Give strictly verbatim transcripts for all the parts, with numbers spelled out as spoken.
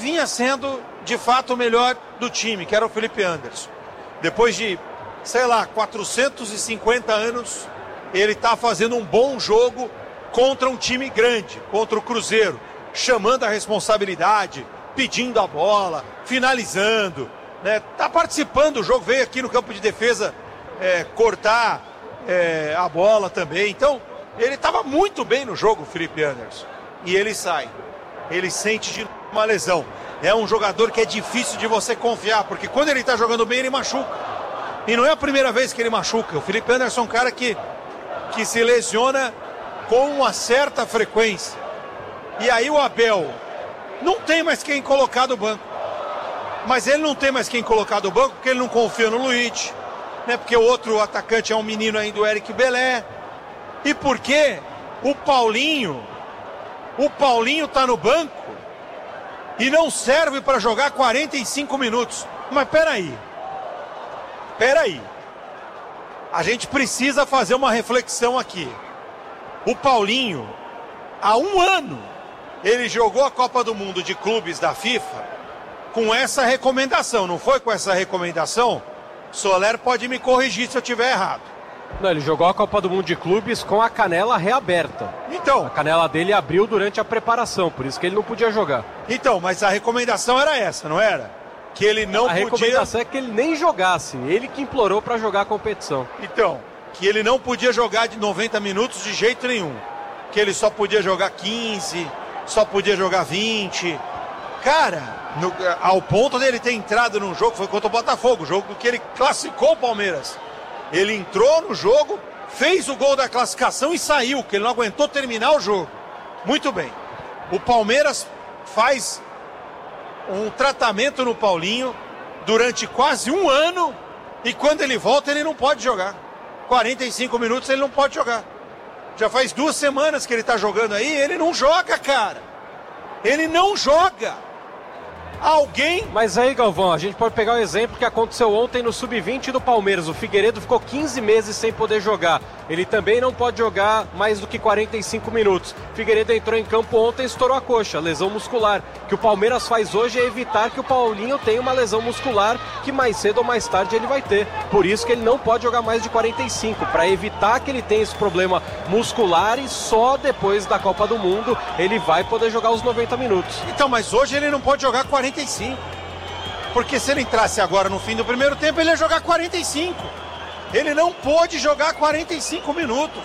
vinha sendo, de fato, o melhor do time, que era o Felipe Anderson. Depois de, sei lá, quatrocentos e cinquenta anos, ele está fazendo um bom jogo contra um time grande, contra o Cruzeiro, chamando a responsabilidade, pedindo a bola, finalizando, né? Tá participando do jogo, veio aqui no campo de defesa é, cortar é, a bola também. Então, ele estava muito bem no jogo, o Felipe Anderson. E ele sai. Ele sente de uma lesão. É um jogador que é difícil de você confiar, porque quando ele está jogando bem, ele machuca. E não é a primeira vez que ele machuca. O Felipe Anderson é um cara que, que se lesiona com uma certa frequência. E aí o Abel não tem mais quem colocar do banco. Mas ele não tem mais quem colocar do banco porque ele não confia no Luiz, né? Porque o outro atacante é um menino ainda, o Eric Belé. E porque o Paulinho, o Paulinho tá no banco e não serve para jogar quarenta e cinco minutos. Mas peraí, peraí. A gente precisa fazer uma reflexão aqui. O Paulinho, há um ano, ele jogou a Copa do Mundo de Clubes da FIFA com essa recomendação. Não foi com essa recomendação? Soler pode me corrigir se eu estiver errado. Não, ele jogou a Copa do Mundo de Clubes com a canela reaberta. Então, a canela dele abriu durante a preparação, por isso que ele não podia jogar. Então, mas a recomendação era essa, não era? Que ele não a podia... A recomendação é que ele nem jogasse, ele que implorou para jogar a competição. Então, que ele não podia jogar de noventa minutos de jeito nenhum. Que ele só podia jogar quinze, só podia jogar vinte. Cara, no, ao ponto dele ter entrado num jogo, foi contra o Botafogo, o jogo que ele classificou o Palmeiras. Ele entrou no jogo, fez o gol da classificação e saiu, que ele não aguentou terminar o jogo. Muito bem. O Palmeiras faz um tratamento no Paulinho durante quase um ano e quando ele volta ele não pode jogar. quarenta e cinco minutos ele não pode jogar. Já faz duas semanas que ele está jogando aí, ele não joga, cara. Ele não joga. Alguém... Mas aí, Galvão, a gente pode pegar o exemplo que aconteceu ontem no sub vinte do Palmeiras. O Figueiredo ficou quinze meses sem poder jogar. Ele também não pode jogar mais do que quarenta e cinco minutos. Figueiredo entrou em campo ontem e estourou a coxa, lesão muscular. O que o Palmeiras faz hoje é evitar que o Paulinho tenha uma lesão muscular que mais cedo ou mais tarde ele vai ter. Por isso que ele não pode jogar mais de quarenta e cinco, para evitar que ele tenha esse problema muscular e só depois da Copa do Mundo ele vai poder jogar os noventa minutos. Então, mas hoje ele não pode jogar quarenta e cinco. Porque se ele entrasse agora no fim do primeiro tempo, ele ia jogar quarenta e cinco. Ele não pôde jogar quarenta e cinco minutos.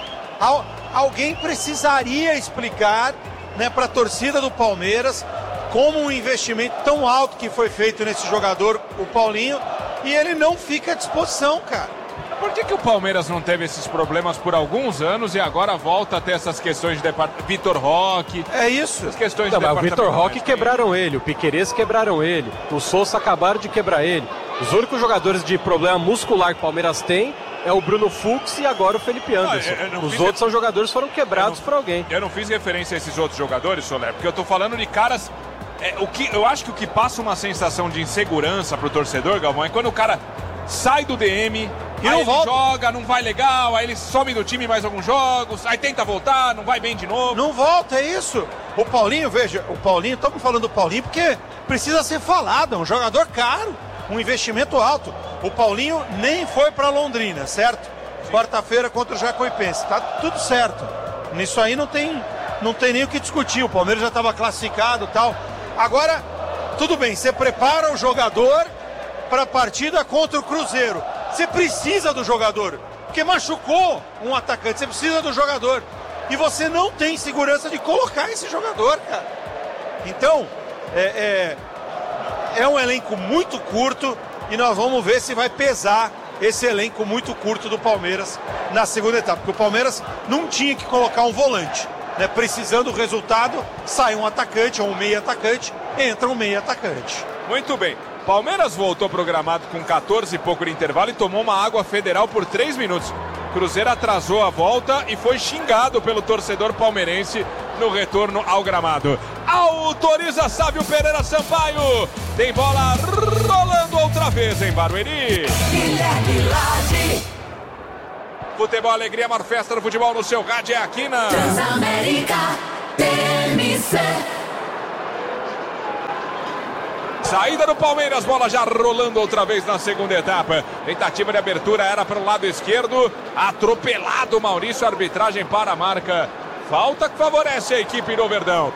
Al- alguém precisaria explicar, né, para a torcida do Palmeiras como um investimento tão alto que foi feito nesse jogador, o Paulinho, e ele não fica à disposição, cara. Por que que o Palmeiras não teve esses problemas por alguns anos e agora volta a ter essas questões de depart... Vitor Roque? É isso. As questões não, de mas o Vitor Roque médico. quebraram ele, o Piquerez quebraram ele, o Sousa acabaram de quebrar ele. Os únicos jogadores de problema muscular que o Palmeiras tem é o Bruno Fux e agora o Felipe Anderson. Não, eu, eu Os fiz... outros são jogadores que foram quebrados não... por alguém. Eu não fiz referência a esses outros jogadores, Soler, porque eu tô falando de caras... É, o que, eu acho que o que passa uma sensação de insegurança pro torcedor, Galvão, é quando o cara sai do D M, e aí não ele volta. joga, não vai legal, aí ele some do time mais alguns jogos, aí tenta voltar, não vai bem de novo. Não volta, é isso. O Paulinho, veja, o Paulinho, estamos falando do Paulinho porque precisa ser falado, é um jogador caro, um investimento alto. O Paulinho nem foi para Londrina, certo? Quarta-feira contra o Jacuipense, tá tudo certo. Nisso aí não tem, não tem nem o que discutir, o Palmeiras já estava classificado e tal. Agora, tudo bem, você prepara o jogador para a partida contra o Cruzeiro. Você precisa do jogador, porque machucou um atacante, você precisa do jogador. E você não tem segurança de colocar esse jogador, cara. Então, é, é, é um elenco muito curto e nós vamos ver se vai pesar esse elenco muito curto do Palmeiras na segunda etapa. Porque o Palmeiras não tinha que colocar um volante, né? Precisando do resultado, sai um atacante ou um meio atacante, entra um meio atacante. Muito bem. Palmeiras voltou programado com quatorze e pouco de intervalo e tomou uma água federal por três minutos. Cruzeiro atrasou a volta e foi xingado pelo torcedor palmeirense no retorno ao gramado. Autoriza Sávio Pereira Sampaio. Tem bola rolando outra vez em Barueri. Futebol, alegria, maior festa do futebol no seu rádio é aqui na Transamérica T M C. Saída do Palmeiras, bola já rolando outra vez na segunda etapa. Tentativa de abertura era para o lado esquerdo. Atropelado o Maurício, arbitragem para a marca. Falta que favorece a equipe do Verdão.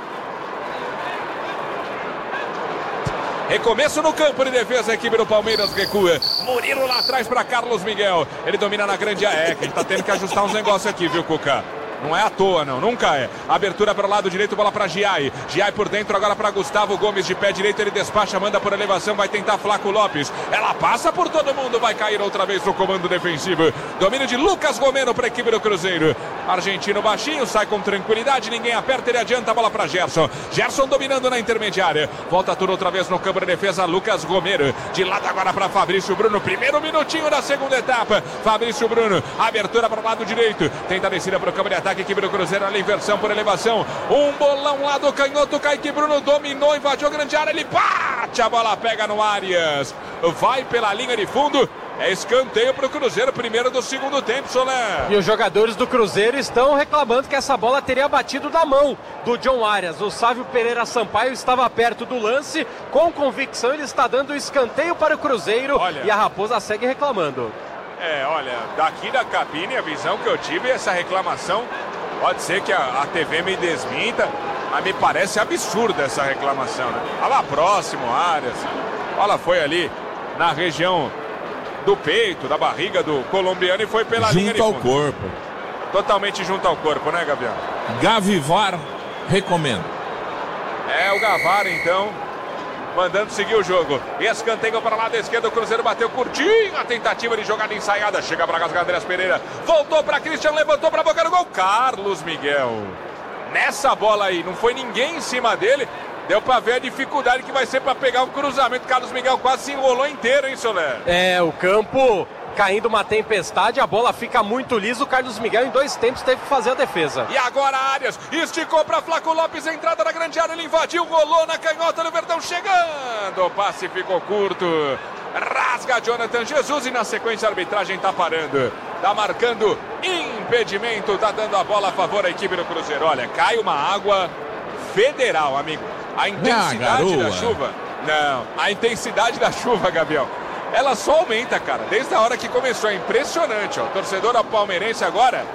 Recomeço no campo de defesa, a equipe do Palmeiras recua. Murilo lá atrás para Carlos Miguel. Ele domina na grande área. É, que a gente tá tendo que ajustar uns negócios aqui, viu, Cuca? Não é à toa, não. Nunca é. Abertura para o lado direito, bola para Giai. Giai por dentro, agora para Gustavo Gomes. De pé direito, ele despacha, manda por elevação. Vai tentar Flaco Lopes. Ela passa por todo mundo. Vai cair outra vez no comando defensivo. Domínio de Lucas Gomeno para a equipe do Cruzeiro. Argentino baixinho, sai com tranquilidade. Ninguém aperta, ele adianta a bola para Gerson. Gerson dominando na intermediária. Volta tudo outra vez no campo de defesa. Lucas Gomeno. De lado agora para Fabrício Bruno. Primeiro minutinho da segunda etapa. Fabrício Bruno. Abertura para o lado direito. Tenta a descida para o campo de ataque. Equipe do Cruzeiro, ali inversão por elevação, um bolão lá do canhoto, Kaique Bruno dominou, invadiu a grande área, ele bate, a bola pega no Arias, vai pela linha de fundo, é escanteio para o Cruzeiro, primeiro do segundo tempo, Soler. E os jogadores do Cruzeiro estão reclamando que essa bola teria batido da mão do John Arias. O Sávio Pereira Sampaio estava perto do lance, com convicção ele está dando escanteio para o Cruzeiro. Olha, e a Raposa segue reclamando. É, olha, daqui da cabine a visão que eu tive, essa reclamação, pode ser que a, a T V me desminta, mas me parece absurda essa reclamação, né? Olha lá próximo, Arias, olha, foi ali na região do peito, da barriga do colombiano e foi pela junto linha de fundo. Junto ao corpo. Totalmente junto ao corpo, né, Gabriel? Gavivar, recomendo. É, o Gavar, então, mandando seguir o jogo. Escanteio para o lado esquerdo, o Cruzeiro bateu curtinho, a tentativa de jogada ensaiada, chega para Gasga, Andrés Pereira, voltou para Christian, levantou para a boca do gol, Carlos Miguel. Nessa bola aí, não foi ninguém em cima dele, deu para ver a dificuldade que vai ser para pegar um cruzamento. Carlos Miguel quase se enrolou inteiro, hein, Soler? É, o campo caindo uma tempestade, a bola fica muito lisa, o Carlos Miguel em dois tempos teve que fazer a defesa. E agora Arias, esticou para Flaco Lopes, entrada na grande área, ele invadiu, rolou na canhota do Verdão, chegando, o passe ficou curto, rasga Jonathan Jesus e na sequência a arbitragem tá parando, tá marcando impedimento, tá dando a bola a favor da equipe do Cruzeiro. Olha, cai uma água federal, amigo, a intensidade da chuva, não, a intensidade da chuva, Gabriel, ela só aumenta, cara, desde a hora que começou, é impressionante, ó, torcedor palmeirense agora,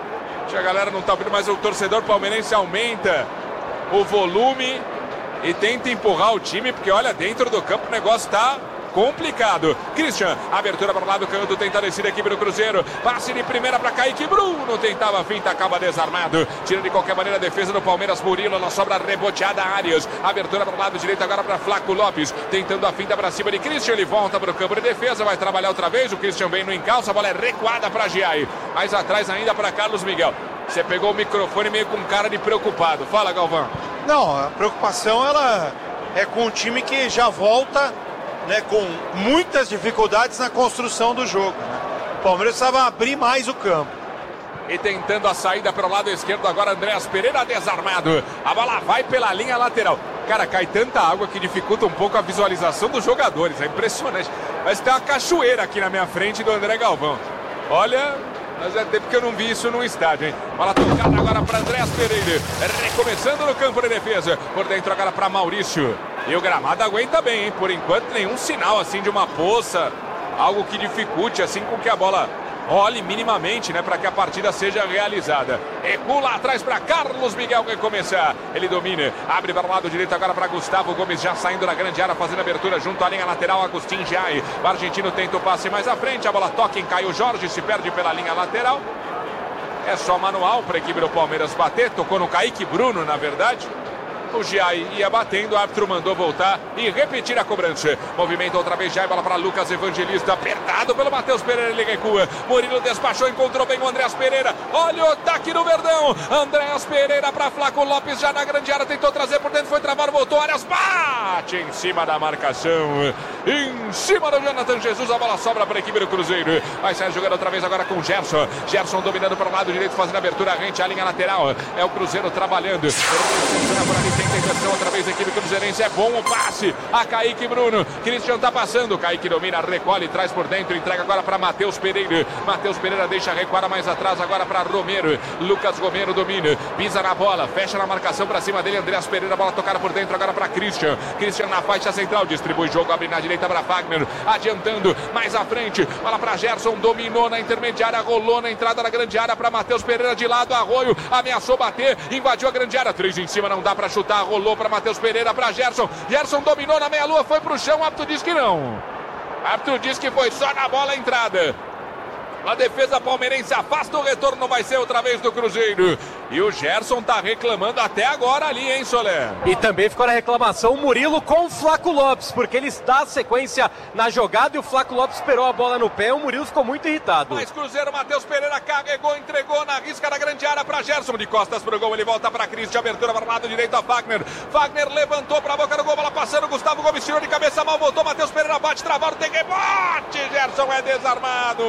a galera não tá ouvindo, mas o torcedor palmeirense aumenta o volume e tenta empurrar o time, porque olha, dentro do campo o negócio tá complicado. Christian, abertura para o lado, canto, tenta descer a equipe do Cruzeiro, passe de primeira para Kaique Bruno, tentava a finta, acaba desarmado, tira de qualquer maneira a defesa do Palmeiras, Murilo, na sobra reboteada, Arias, abertura para o lado direito agora para Flaco Lopes, tentando a finta para cima de Christian, ele volta para o campo de defesa, vai trabalhar outra vez, o Christian vem no encalço, a bola é recuada para Giai, mais atrás ainda para Carlos Miguel. Você pegou o microfone meio com cara de preocupado, fala, Galvão. Não, a preocupação ela é com o time que já volta, né, com muitas dificuldades na construção do jogo, né? O Palmeiras precisava abrir mais o campo. E tentando a saída pelo lado esquerdo, agora Andrés Pereira desarmado. A bola vai pela linha lateral. Cara, cai tanta água que dificulta um pouco a visualização dos jogadores. É impressionante. Mas tem uma cachoeira aqui na minha frente do André Galvão. Olha, mas é tempo que eu não vi isso num estádio, hein? Bola tocada agora para Andrés Pereira. Recomeçando no campo de defesa. Por dentro agora para Maurício. E o gramado aguenta bem, hein? Por enquanto nenhum sinal assim de uma poça, algo que dificulte assim com que a bola role minimamente, né? Para que a partida seja realizada. Recua lá atrás para Carlos Miguel recomeçar. Ele domina, abre para o lado direito agora para Gustavo Gomes, já saindo da grande área, fazendo abertura junto à linha lateral, Agustin Giai. O argentino tenta o passe mais à frente, a bola toca em Caio Jorge, se perde pela linha lateral. É só manual para a equipe do Palmeiras bater, tocou no Kaique Bruno, na verdade. O Giai ia batendo, o árbitro mandou voltar e repetir a cobrança. Movimento outra vez, Giai, bola para Lucas Evangelista, apertado pelo Matheus Pereira, ele recua. Murilo despachou, encontrou bem o Andrés Pereira. Olha o ataque do Verdão. Andrés Pereira para Flaco Lopes, já na grande área, tentou trazer por dentro, foi travado, voltou, Arias bate em cima da marcação. Em cima do Jonathan Jesus, a bola sobra para a equipe do Cruzeiro. Vai sair jogando outra vez agora com o Gerson. Gerson dominando para o lado direito, fazendo abertura rente à linha lateral. É o Cruzeiro trabalhando. Por ali, tenta a inversão outra vez a equipe cruzeirense. É bom o passe a Kaique Bruno. Christian tá passando. Kaique domina, recolhe, traz por dentro. Entrega agora para Matheus Pereira. Matheus Pereira deixa recuar mais atrás agora para Romero. Lucas Romero domina. Pisa na bola. Fecha na marcação para cima dele. Andreas Pereira. Bola tocada por dentro agora para Christian. Christian na faixa central. Distribui jogo. Abre na direita para Fagner. Adiantando mais à frente. Bola para Gerson. Dominou na intermediária. Rolou na entrada da grande área para Matheus Pereira de lado. Arroio. Ameaçou bater. Invadiu a grande área. Três em cima. Não dá para chutar. Rolou para Matheus Pereira. Para Gerson. Gerson dominou na meia-lua. Foi para o chão. O árbitro diz que não. O árbitro diz que foi só na bola a entrada. A defesa palmeirense afasta o retorno, não vai ser outra vez do Cruzeiro. E o Gerson tá reclamando até agora ali, hein, Soler? E também ficou na reclamação o Murilo com o Flaco Lopes, porque ele dá sequência na jogada e o Flaco Lopes esperou a bola no pé. O Murilo ficou muito irritado. Mas Cruzeiro, Matheus Pereira carregou, entregou na risca da grande área para Gerson. De costas pro gol, ele volta para Cris, de abertura para o lado direito a Fagner. Fagner levantou para a boca do gol, bola passando, Gustavo Gomes tirou de cabeça mal, voltou, Matheus Pereira bate, travado, tem rebote. Gerson é desarmado.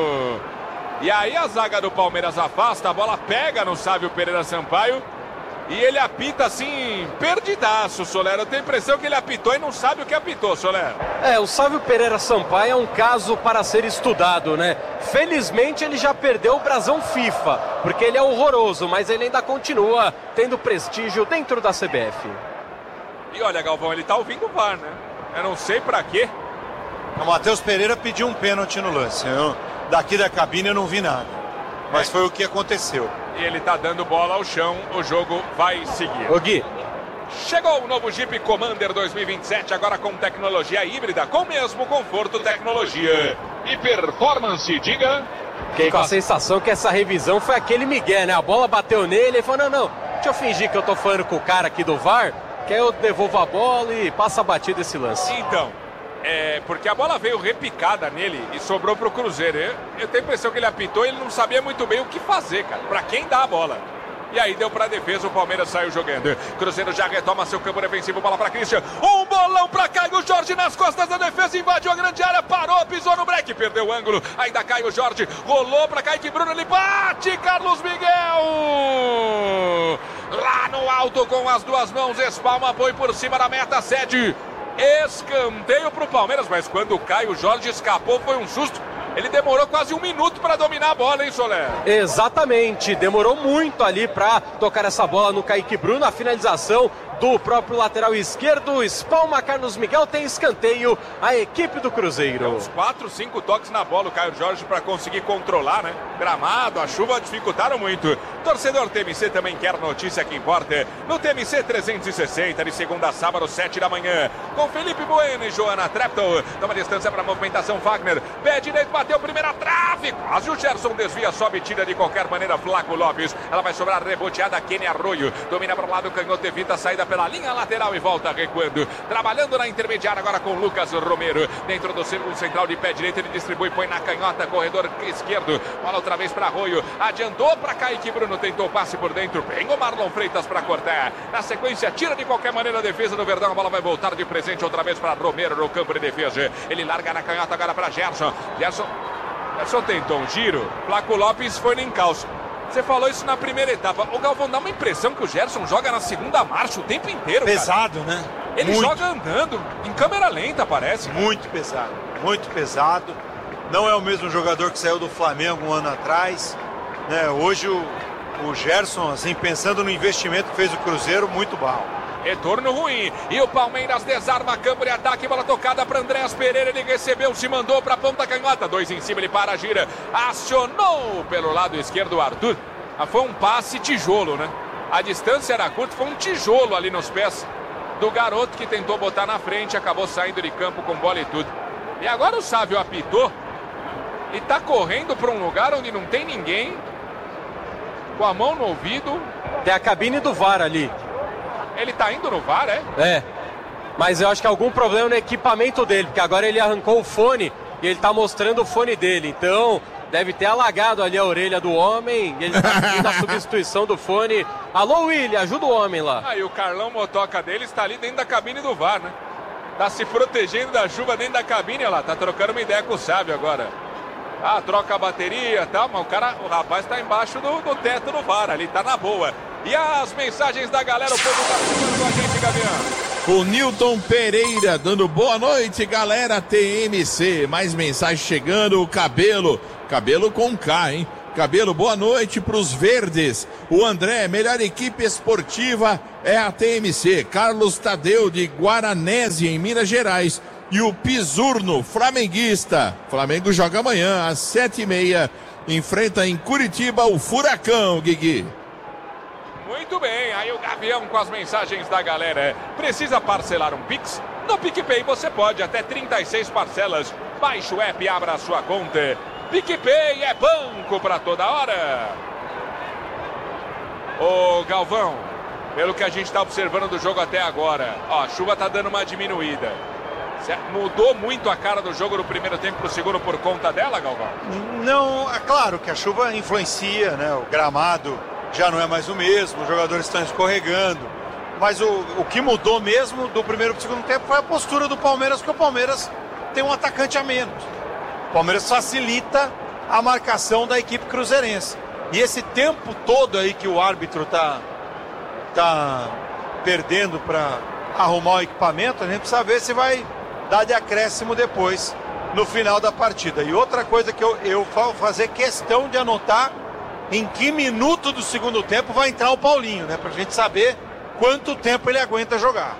E aí a zaga do Palmeiras afasta, a bola pega no Sávio Pereira Sampaio e ele apita assim, perdidaço, Soler. Eu tenho a impressão que ele apitou e não sabe o que apitou, Soler. É, o Sávio Pereira Sampaio é um caso para ser estudado, né? Felizmente ele já perdeu o brasão FIFA, porque ele é horroroso, mas ele ainda continua tendo prestígio dentro da C B F. E olha, Galvão, ele tá ouvindo o V A R, né? Eu não sei pra quê. O Matheus Pereira pediu um pênalti no lance. Eu... Daqui da cabine eu não vi nada, mas é. Foi o que aconteceu. E ele tá dando bola ao chão, o jogo vai seguir. Ô Gui. Chegou o novo Jeep Commander dois mil e vinte e sete, agora com tecnologia híbrida, com mesmo conforto, tecnologia e performance, diga. Fiquei com a sensação que essa revisão foi aquele Miguel, né? A bola bateu nele e falou, não, não, deixa eu fingir que eu tô falando com o cara aqui do V A R, que eu devolvo a bola e passa a batida esse lance. Então... É, porque a bola veio repicada nele e sobrou pro Cruzeiro. Eu, eu tenho a impressão que ele apitou e ele não sabia muito bem o que fazer, cara. Pra quem dá a bola. E aí deu pra defesa, o Palmeiras saiu jogando. Cruzeiro já retoma seu campo defensivo, bola pra Christian. Um bolão pra Caio Jorge nas costas da defesa, invadiu a grande área, parou, pisou no break, perdeu o ângulo. Ainda Caio Jorge, rolou pra Kaique Bruno, ele bate, Carlos Miguel! Lá no alto com as duas mãos, espalma, põe por cima da meta, cede. Escanteio pro Palmeiras, mas quando o Caio Jorge escapou foi um susto. Ele demorou quase um minuto para dominar a bola, hein, Soler? Exatamente, demorou muito ali para tocar essa bola no Kaique Bruno. A finalização do próprio lateral esquerdo, espalma Carlos Miguel, tem escanteio a equipe do Cruzeiro. É uns quatro, cinco toques na bola o Caio Jorge para conseguir controlar, né? Gramado, a chuva dificultaram muito. Torcedor T M C também quer notícia que importa. No T M C trezentos e sessenta, de segunda a sábado, sete da manhã. Com Felipe Bueno e Joana Treptow. Toma distância para a movimentação, Fagner. Pé direito, bateu primeira trave. Quase o Gerson desvia, sobe, tira de qualquer maneira, Flaco Lopes. Ela vai sobrar reboteada, Kenny Arroio. Domina para o lado, canhoto, evita a saída pela linha lateral e volta recuando. Trabalhando na intermediária agora com Lucas Romero. Dentro do círculo central de pé direito, ele distribui, põe na canhota, corredor esquerdo. Bola outra vez para Arroio. Adiantou para Kaique Bruno, tentou passe por dentro. Bem o Marlon Freitas para cortar. Na sequência, tira de qualquer maneira a defesa do Verdão. A bola vai voltar de presente outra vez para Romero no campo de defesa. Ele larga na canhota agora para Gerson. Gerson, Gerson tentou um giro. Flaco Lopes foi no encalço. Você falou isso na primeira etapa. O Galvão, dá uma impressão que o Gerson joga na segunda marcha o tempo inteiro, pesado, cara. Né? Ele muito. joga andando, em câmera lenta, parece. Muito pesado, muito pesado. Não é o mesmo jogador que saiu do Flamengo um ano atrás. Né? Hoje o, o Gerson, assim, pensando no investimento que fez o Cruzeiro, muito bom. Retorno ruim. E o Palmeiras desarma campo de ataque. Bola tocada para Andreas Pereira. Ele recebeu, se mandou para a ponta canhota. Dois em cima, ele para, gira. Acionou pelo lado esquerdo o Arthur. Ah, foi um passe tijolo, né? A distância era curta, foi um tijolo ali nos pés do garoto que tentou botar na frente. Acabou saindo de campo com bola e tudo. E agora o Sávio apitou. E tá correndo para um lugar onde não tem ninguém. Com a mão no ouvido. Tem a cabine do V A R ali. Ele tá indo no V A R, é? É, mas eu acho que há algum problema no equipamento dele, porque agora ele arrancou o fone e ele tá mostrando o fone dele, então deve ter alagado ali a orelha do homem e ele tá pedindo a substituição do fone. Alô, William, ajuda o homem lá. Aí ah, o Carlão Motoca dele está ali dentro da cabine do V A R, né? Tá se protegendo da chuva dentro da cabine, olha lá, tá trocando uma ideia com o Sávio agora. Ah, troca a bateria e tal, mas o cara, o rapaz tá embaixo do, do teto do V A R, ali tá na boa. E as mensagens da galera, o povo tá falando com a gente, Gavião. O Nilton Pereira dando boa noite, galera T M C. Mais mensagem chegando, o Cabelo. Cabelo com K, hein? Cabelo, boa noite pros verdes. O André, melhor equipe esportiva é a T M C. Carlos Tadeu de Guaranese, em Minas Gerais. E o Pisurno, flamenguista. Flamengo joga amanhã às sete e meia. Enfrenta em Curitiba o Furacão, Guigui. Muito bem, aí o Gavião com as mensagens da galera. Precisa parcelar um Pix? No PicPay você pode, até trinta e seis parcelas. Baixe o app e abra a sua conta. PicPay é banco pra toda hora. Ô Galvão, pelo que a gente tá observando do jogo até agora, ó, a chuva tá dando uma diminuída. Mudou muito a cara do jogo no primeiro tempo pro segundo por conta dela, Galvão? Não, é claro que a chuva influencia, né? O gramado já não é mais o mesmo, os jogadores estão escorregando. Mas o, o que mudou mesmo do primeiro para o segundo tempo foi a postura do Palmeiras, porque o Palmeiras tem um atacante a menos. O Palmeiras facilita a marcação da equipe cruzeirense. E esse tempo todo aí que o árbitro tá, tá perdendo para arrumar o equipamento, a gente precisa ver se vai dar de acréscimo depois, no final da partida. E outra coisa que eu, eu vou fazer questão de anotar, em que minuto do segundo tempo vai entrar o Paulinho, né? Pra gente saber quanto tempo ele aguenta jogar.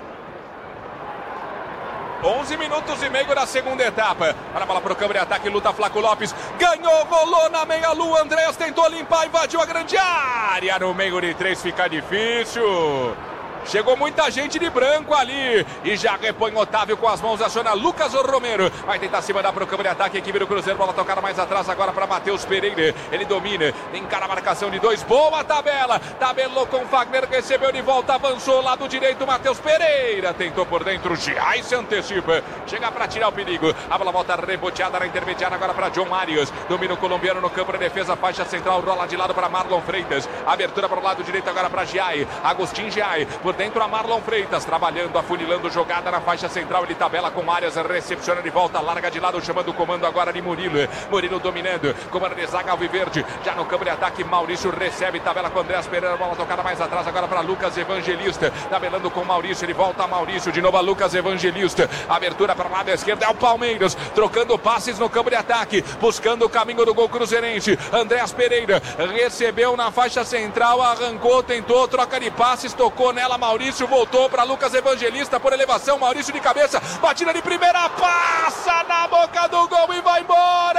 onze minutos e meio da segunda etapa. Para a bola pro câmbio de ataque, luta Flaco Lopes. Ganhou, rolou na meia-lua. Andréas tentou limpar, invadiu a grande área. No meio de três fica difícil. Chegou muita gente de branco ali. E já repõe Otávio com as mãos. Aciona Lucas Romero. Vai tentar se mandar para o campo de ataque. Equipe do Cruzeiro. Bola tocada mais atrás agora para Matheus Pereira. Ele domina. Encara a marcação de dois. Boa tabela. Tabelou com Fagner. Recebeu de volta. Avançou. Lado direito. Matheus Pereira. Tentou por dentro. Giai se antecipa. Chega para tirar o perigo. A bola volta reboteada na intermediária. Agora para John Marius. Domina o colombiano no campo de defesa. Faixa central. Rola de lado para Marlon Freitas. Abertura para o lado direito agora para Giai. Agostinho Giai. Por dentro a Marlon Freitas, trabalhando, afunilando jogada na faixa central, ele tabela com áreas, recepciona de volta, larga de lado, chamando o comando agora de Murilo, Murilo dominando, comando de zaga Alviverde, já no campo de ataque, Maurício recebe, tabela com Andréas Pereira, bola tocada mais atrás agora para Lucas Evangelista, tabelando com Maurício, ele volta a Maurício, de novo a Lucas Evangelista, abertura para o lado esquerdo, é o Palmeiras, trocando passes no campo de ataque, buscando o caminho do gol cruzeirense, Andréas Pereira, recebeu na faixa central, arrancou, tentou, troca de passes, tocou nela, Maurício, voltou para Lucas Evangelista por elevação, Maurício de cabeça, batida de primeira, passa na boca do gol e vai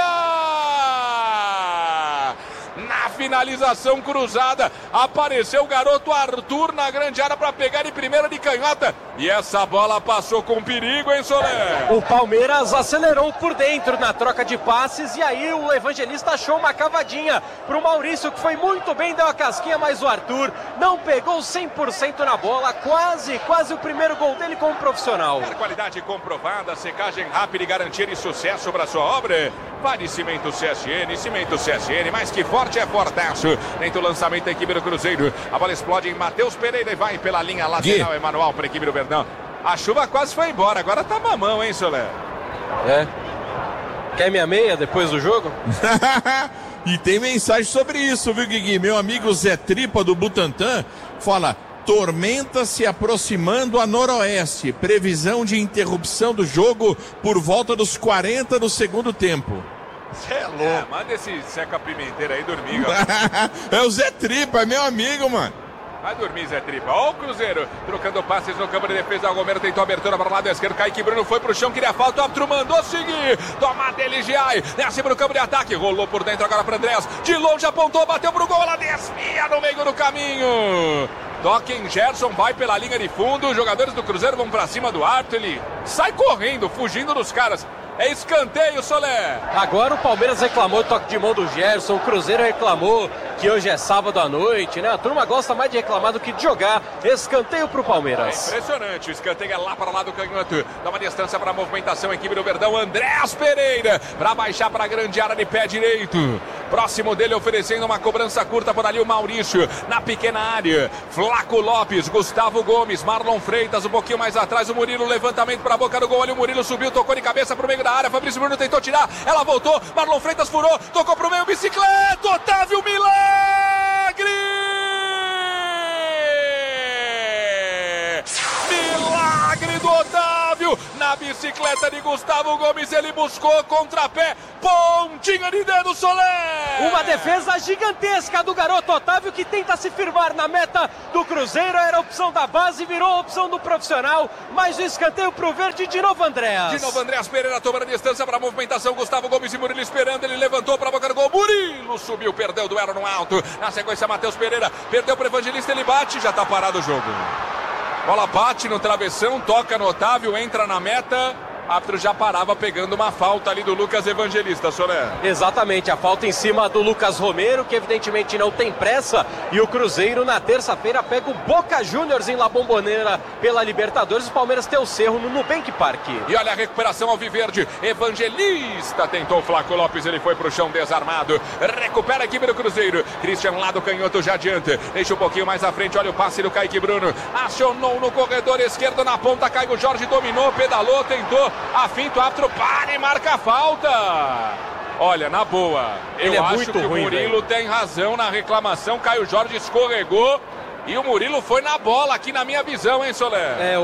embora! Na finalização cruzada, apareceu o garoto Arthur na grande área para pegar de primeira de canhota. E essa bola passou com perigo, hein, Solé? O Palmeiras acelerou por dentro na troca de passes e aí o Evangelista achou uma cavadinha pro Maurício, que foi muito bem, deu a casquinha, mas o Arthur não pegou cem por cento na bola, quase, quase o primeiro gol dele como profissional. Qualidade comprovada, secagem rápida e garantia de sucesso para sua obra. Vale Cimento C S N, Cimento C S N, mais que forte é fortaço. Tenta o lançamento da equipe do Cruzeiro. A bola explode em Matheus Pereira e vai pela linha lateral, yeah. Emanuel para a equipe do Verdão. A chuva quase foi embora, agora tá mamão, hein, Solé? É. Quer minha meia depois do jogo? E tem mensagem sobre isso, viu, Guigui? Meu amigo Zé Tripa do Butantã fala: tormenta se aproximando a noroeste. Previsão de interrupção do jogo por volta dos quarenta do segundo tempo. Cê é louco. É, manda esse Seca Pimenteira aí dormir, É o Zé Tripa, é meu amigo, mano. Vai dormir, Zé Tripa. Ó o Cruzeiro, trocando passes no campo de defesa. O Romero tentou a abertura para o lado esquerdo. Kaique Bruno foi pro chão, queria falta. O árbitro mandou seguir. Toma dele, Giai. Desce pro campo de ataque. Rolou por dentro agora para Andréas. De longe apontou, bateu pro gol. Ela desvia no meio do caminho. Toque em Gerson, vai pela linha de fundo. Os jogadores do Cruzeiro vão pra cima do árbitro. Ele sai correndo, fugindo dos caras. É escanteio, Solé. Agora o Palmeiras reclamou o toque de mão do Gerson. O Cruzeiro reclamou que hoje é sábado à noite, né? A turma gosta mais de reclamar do que de jogar. Escanteio pro Palmeiras. É impressionante. O escanteio é lá para lá do canhoto. Dá uma distância para a movimentação. A equipe do Verdão. Andréas Pereira para baixar para a grande área de pé direito. Próximo dele oferecendo uma cobrança curta por ali o Maurício. Na pequena área. Flaco Lopes, Gustavo Gomes, Marlon Freitas. Um pouquinho mais atrás o Murilo. Levantamento para a boca do gol. Ali o Murilo subiu, tocou de cabeça pro meio da área, Fabrício Bruno tentou tirar, ela voltou, Marlon Freitas furou, tocou pro meio, bicicleta, Otávio Milagre! Otávio, na bicicleta de Gustavo Gomes, ele buscou contrapé, pontinha de dedo, Soler. Uma defesa gigantesca do garoto Otávio, que tenta se firmar na meta do Cruzeiro. Era a opção da base, virou a opção do profissional, mas o escanteio pro verde de novo, Andréas. De novo, Andréas Pereira tomando a distância para a movimentação, Gustavo Gomes e Murilo esperando, ele levantou para a boca do gol, Murilo subiu, perdeu o duelo no alto, na sequência Matheus Pereira, perdeu para o Evangelista, ele bate, já está parado o jogo. Bola bate no travessão, toca no Otávio, entra na meta. Árbitro já parava pegando uma falta ali do Lucas Evangelista, Soler. Exatamente, a falta em cima do Lucas Romero, que evidentemente não tem pressa. E o Cruzeiro na terça-feira pega o Boca Juniors em La Bombonera pela Libertadores. O Palmeiras tem o Cerro no Nubank Park. E olha a recuperação alviverde. Evangelista tentou o Flaco Lopes, ele foi pro chão desarmado. Recupera a equipe do Cruzeiro. Christian lá do canhoto já adianta. Deixa um pouquinho mais à frente, olha o passe do Kaique Bruno. Acionou no corredor esquerdo na ponta, Caio Jorge dominou, pedalou, tentou. A finta, o árbitro para e marca a falta. Olha, na boa, ele eu é acho muito que ruim, o Murilo véio. tem razão na reclamação. Caio Jorge escorregou e o Murilo foi na bola aqui na minha visão, hein, Soler? É,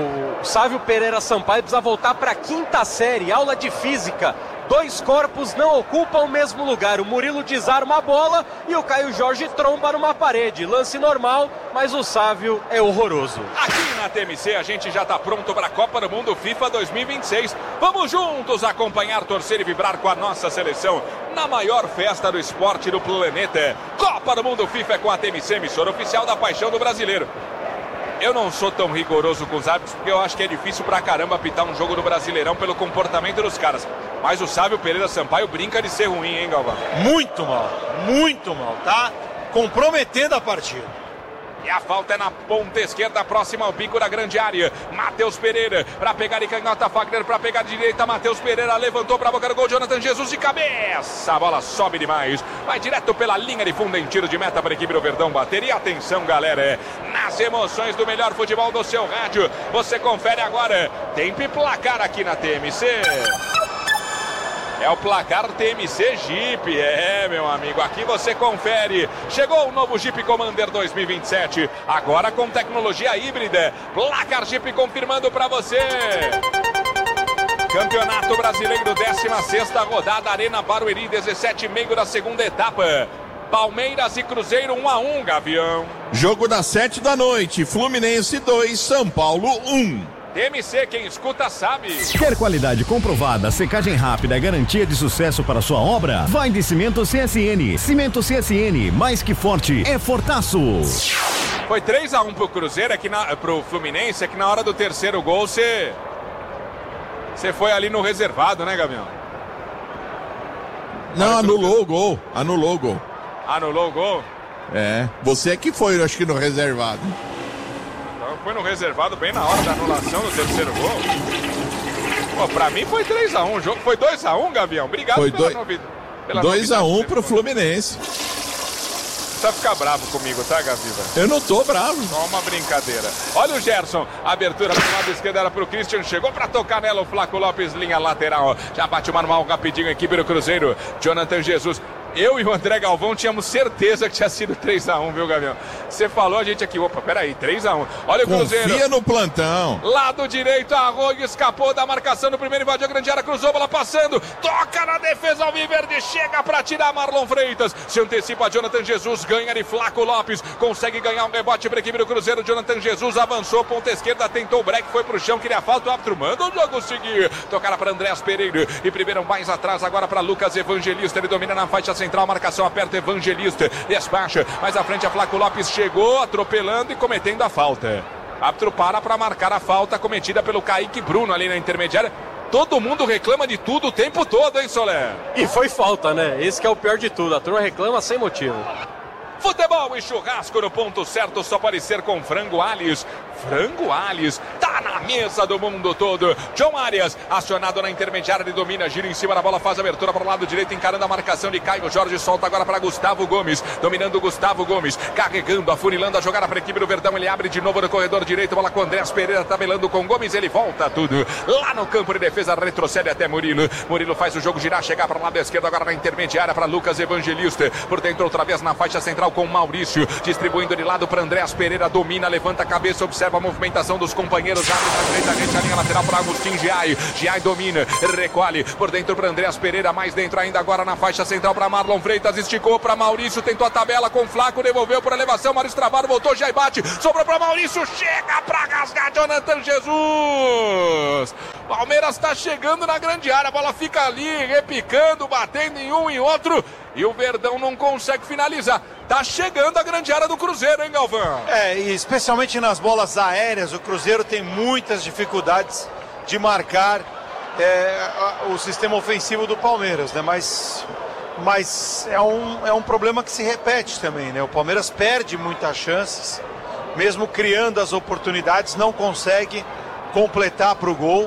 o Sávio Pereira Sampaio precisa voltar para a quinta série, aula de física. Dois corpos não ocupam o mesmo lugar. O Murilo desarma a bola e o Caio Jorge tromba numa parede. Lance normal, mas o Sávio é horroroso. Aqui na T M C a gente já está pronto para a Copa do Mundo FIFA dois mil e vinte e seis. Vamos juntos acompanhar, torcer e vibrar com a nossa seleção na maior festa do esporte do planeta. Copa do Mundo FIFA é com a T M C, emissora oficial da paixão do brasileiro. Eu não sou tão rigoroso com os árbitros, porque eu acho que é difícil pra caramba apitar um jogo do Brasileirão pelo comportamento dos caras. Mas o Sávio Pereira Sampaio brinca de ser ruim, hein, Galvão? Muito mal, muito mal, tá comprometendo a partida. E a falta é na ponta esquerda, próxima ao bico da grande área. Matheus Pereira para pegar de canhota, Fagner para pegar de direita. Matheus Pereira levantou para a boca do gol. Jonathan Jesus de cabeça. A bola sobe demais. Vai direto pela linha de fundo em tiro de meta para a equipe do Verdão bater. E atenção, galera. Nas emoções do melhor futebol do seu rádio. Você confere agora. Tempo e placar aqui na T M C. É o placar T M C Jeep, é, meu amigo, aqui você confere. Chegou o novo Jeep Commander dois mil e vinte e sete, agora com tecnologia híbrida. Placar Jeep confirmando para você. Campeonato Brasileiro, décima sexta rodada, Arena Barueri, dezessete e meio da segunda etapa. Palmeiras e Cruzeiro um a um, Gavião. Jogo das sete da noite, Fluminense dois, São Paulo um. T M C, quem escuta sabe. Quer qualidade comprovada, secagem rápida e garantia de sucesso para sua obra? Vai de Cimento C S N. Cimento C S N, mais que forte, é fortaço. Foi três a um pro Cruzeiro, aqui na, pro Fluminense, aqui na hora do terceiro gol, você... Você foi ali no reservado, né, Gabriel? Não, anulou o gol, anulou o gol. Anulou o gol? É, você é que foi, eu acho que no reservado. Foi no reservado bem na hora da anulação do terceiro gol. Pô, pra mim foi três a um, o jogo foi dois a um, Gavião. Obrigado foi pela dois, novidade. dois a um pro Fluminense. Precisa ficar bravo comigo, tá, Gaviva? Eu não tô bravo. Só uma brincadeira. Olha o Gerson, abertura pro lado esquerdo era pro Christian, chegou pra tocar nela o Flaco Lopes, linha lateral. Já bate o manual rapidinho, equipe do Cruzeiro. Jonathan Jesus. Eu e o André Galvão tínhamos certeza que tinha sido três a um, viu, Gavião? Você falou a gente aqui, opa, peraí, três a um. Olha o Cruzeiro. Confia no plantão. Lado direito, Arroio escapou da marcação do primeiro, invadiu a grande área, cruzou, bola passando, toca na defesa alviverde, chega pra tirar Marlon Freitas, se antecipa Jonathan Jesus, ganha de Flaco Lopes, consegue ganhar um rebote pra equipe do Cruzeiro. Jonathan Jesus avançou, ponta esquerda, tentou o break, foi pro chão, queria falta, o árbitro manda o jogo seguir, tocaram pra Andréas Pereira, e primeiro mais atrás agora pra Lucas Evangelista, ele domina na faixa central, marcação aperta, Evangelista, despacha, mais à frente a Flaco Lopes chegou, atropelando e cometendo a falta. Árbitro para para marcar a falta cometida pelo Kaique Bruno ali na intermediária. Todo mundo reclama de tudo o tempo todo, hein, Soler? E foi falta, né? Esse que é o pior de tudo, a turma reclama sem motivo. Futebol e churrasco no ponto certo, só pode ser com Frango Alhes. Frango Alhes, tá na mesa do mundo todo. John Arias, acionado na intermediária, ele domina, gira em cima da bola, faz a abertura para o lado direito, encarando a marcação de Caio Jorge, solta agora para Gustavo Gomes, dominando Gustavo Gomes, carregando, afunilando a jogada para a equipe do Verdão, ele abre de novo no corredor direito, bola com Andréas Pereira, tabelando com Gomes, ele volta tudo, lá no campo de defesa, retrocede até Murilo, Murilo faz o jogo girar, chegar para o lado esquerdo, agora na intermediária para Lucas Evangelista, por dentro outra vez na faixa central com Maurício, distribuindo de lado para Andréas Pereira, domina, levanta a cabeça, observa observa a movimentação dos companheiros, abre pra direita, rente a linha lateral para Agustin Giai. Giai domina, recolhe por dentro para Andreas Pereira, mais dentro ainda agora na faixa central para Marlon Freitas, esticou para Maurício, tentou a tabela com Flaco, devolveu por elevação, Maurício travado, voltou, Giai bate, sobrou para Maurício, chega para rasgar Jonathan Jesus. Palmeiras está chegando na grande área, a bola fica ali, repicando, batendo em um e outro, e o Verdão não consegue finalizar. Tá chegando a grande área do Cruzeiro, hein, Galvão? É, e especialmente nas bolas aéreas, o Cruzeiro tem muitas dificuldades de marcar é, o sistema ofensivo do Palmeiras, né? Mas, mas é, um, é um problema que se repete também, né? O Palmeiras perde muitas chances, mesmo criando as oportunidades, não consegue completar para o gol.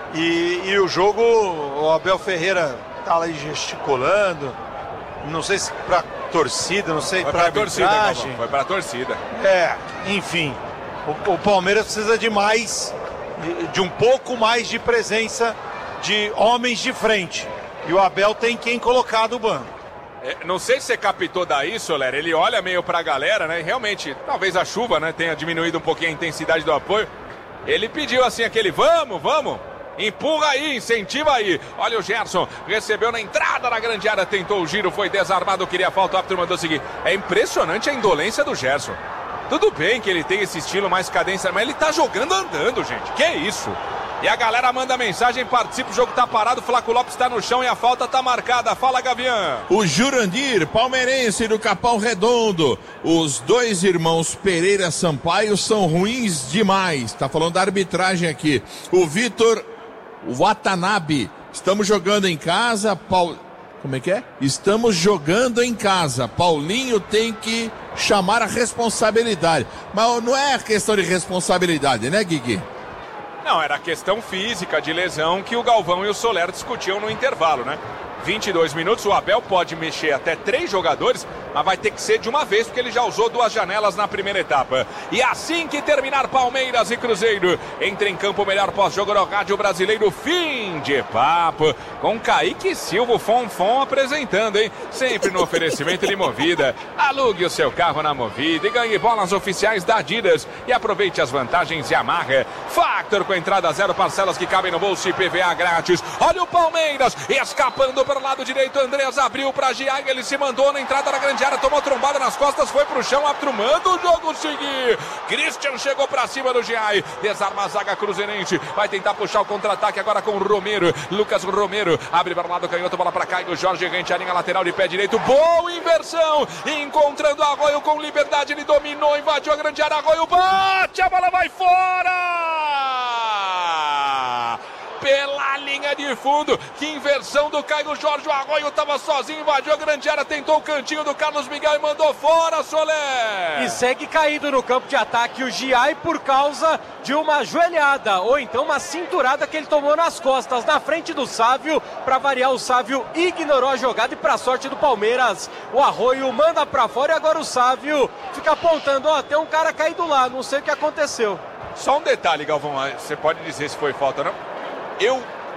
E, e o jogo, o Abel Ferreira tá lá gesticulando, não sei se para torcida, não sei para arbitragem. Foi para a torcida. É, enfim, o, o Palmeiras precisa de mais, de, de um pouco mais de presença de homens de frente. E o Abel tem quem colocar do banco. É, não sei se você captou daí, Soler, ele olha meio para a galera, né? E realmente, talvez a chuva, né, tenha diminuído um pouquinho a intensidade do apoio. Ele pediu assim aquele, vamos, vamos. Empurra aí, incentiva aí. Olha o Gerson, recebeu na entrada da grande área, tentou o giro, foi desarmado, queria falta, o árbitro mandou seguir. É impressionante a indolência do Gerson. Tudo bem que ele tem esse estilo mais cadência, mas ele tá jogando andando, gente. Que isso? E a galera manda mensagem, participa, o jogo tá parado, Flaco Lopes tá no chão e a falta tá marcada. Fala, Gavião. O Jurandir, palmeirense do Capão Redondo. Os dois irmãos Pereira Sampaio são ruins demais. Tá falando da arbitragem aqui. O Vitor Watanabe, estamos jogando em casa, Paul... como é que é? Estamos jogando em casa, Paulinho tem que chamar a responsabilidade, mas não é questão de responsabilidade, né, Guigui? Não, era questão física de lesão que o Galvão e o Soler discutiam no intervalo, né? vinte e dois minutos, o Abel pode mexer até três jogadores, mas vai ter que ser de uma vez, porque ele já usou duas janelas na primeira etapa. E assim que terminar Palmeiras e Cruzeiro, entra em campo o melhor pós-jogo no rádio brasileiro, fim de papo, com Kaique Silva, Fonfon apresentando, hein? Sempre no oferecimento de Movida. Alugue o seu carro na Movida e ganhe bolas oficiais da Adidas. E aproveite as vantagens de Amarra. Factor com entrada zero, parcelas que cabem no bolso e P V A grátis. Olha o Palmeiras, escapando para o lado direito, Andreas abriu para Giai, ele se mandou na entrada da grande área, tomou trombada nas costas, foi pro chão, árbitro manda o jogo seguir. Christian chegou para cima do Giai, desarma a zaga cruzeirense, vai tentar puxar o contra-ataque agora com o Romero, Lucas Romero, abre para o lado canhoto, bola para Caio Jorge, rente a linha lateral de pé direito, boa inversão, encontrando Arroio com liberdade, ele dominou, invadiu a grande área, Arroio bate, a bola vai fora! Pela linha de fundo, que inversão do Caio Jorge, o Arroio estava sozinho, invadiu a grande área, tentou o cantinho do Carlos Miguel e mandou fora, Soler. E segue caído no campo de ataque o Giai por causa de uma joelhada, ou então uma cinturada que ele tomou nas costas, na frente do Sávio. Para variar, o Sávio ignorou a jogada e para sorte do Palmeiras, o Arroio manda para fora e agora o Sávio fica apontando, ó, tem um cara caído lá, não sei o que aconteceu. Só um detalhe, Galvão, você pode dizer se foi falta ou não? Eu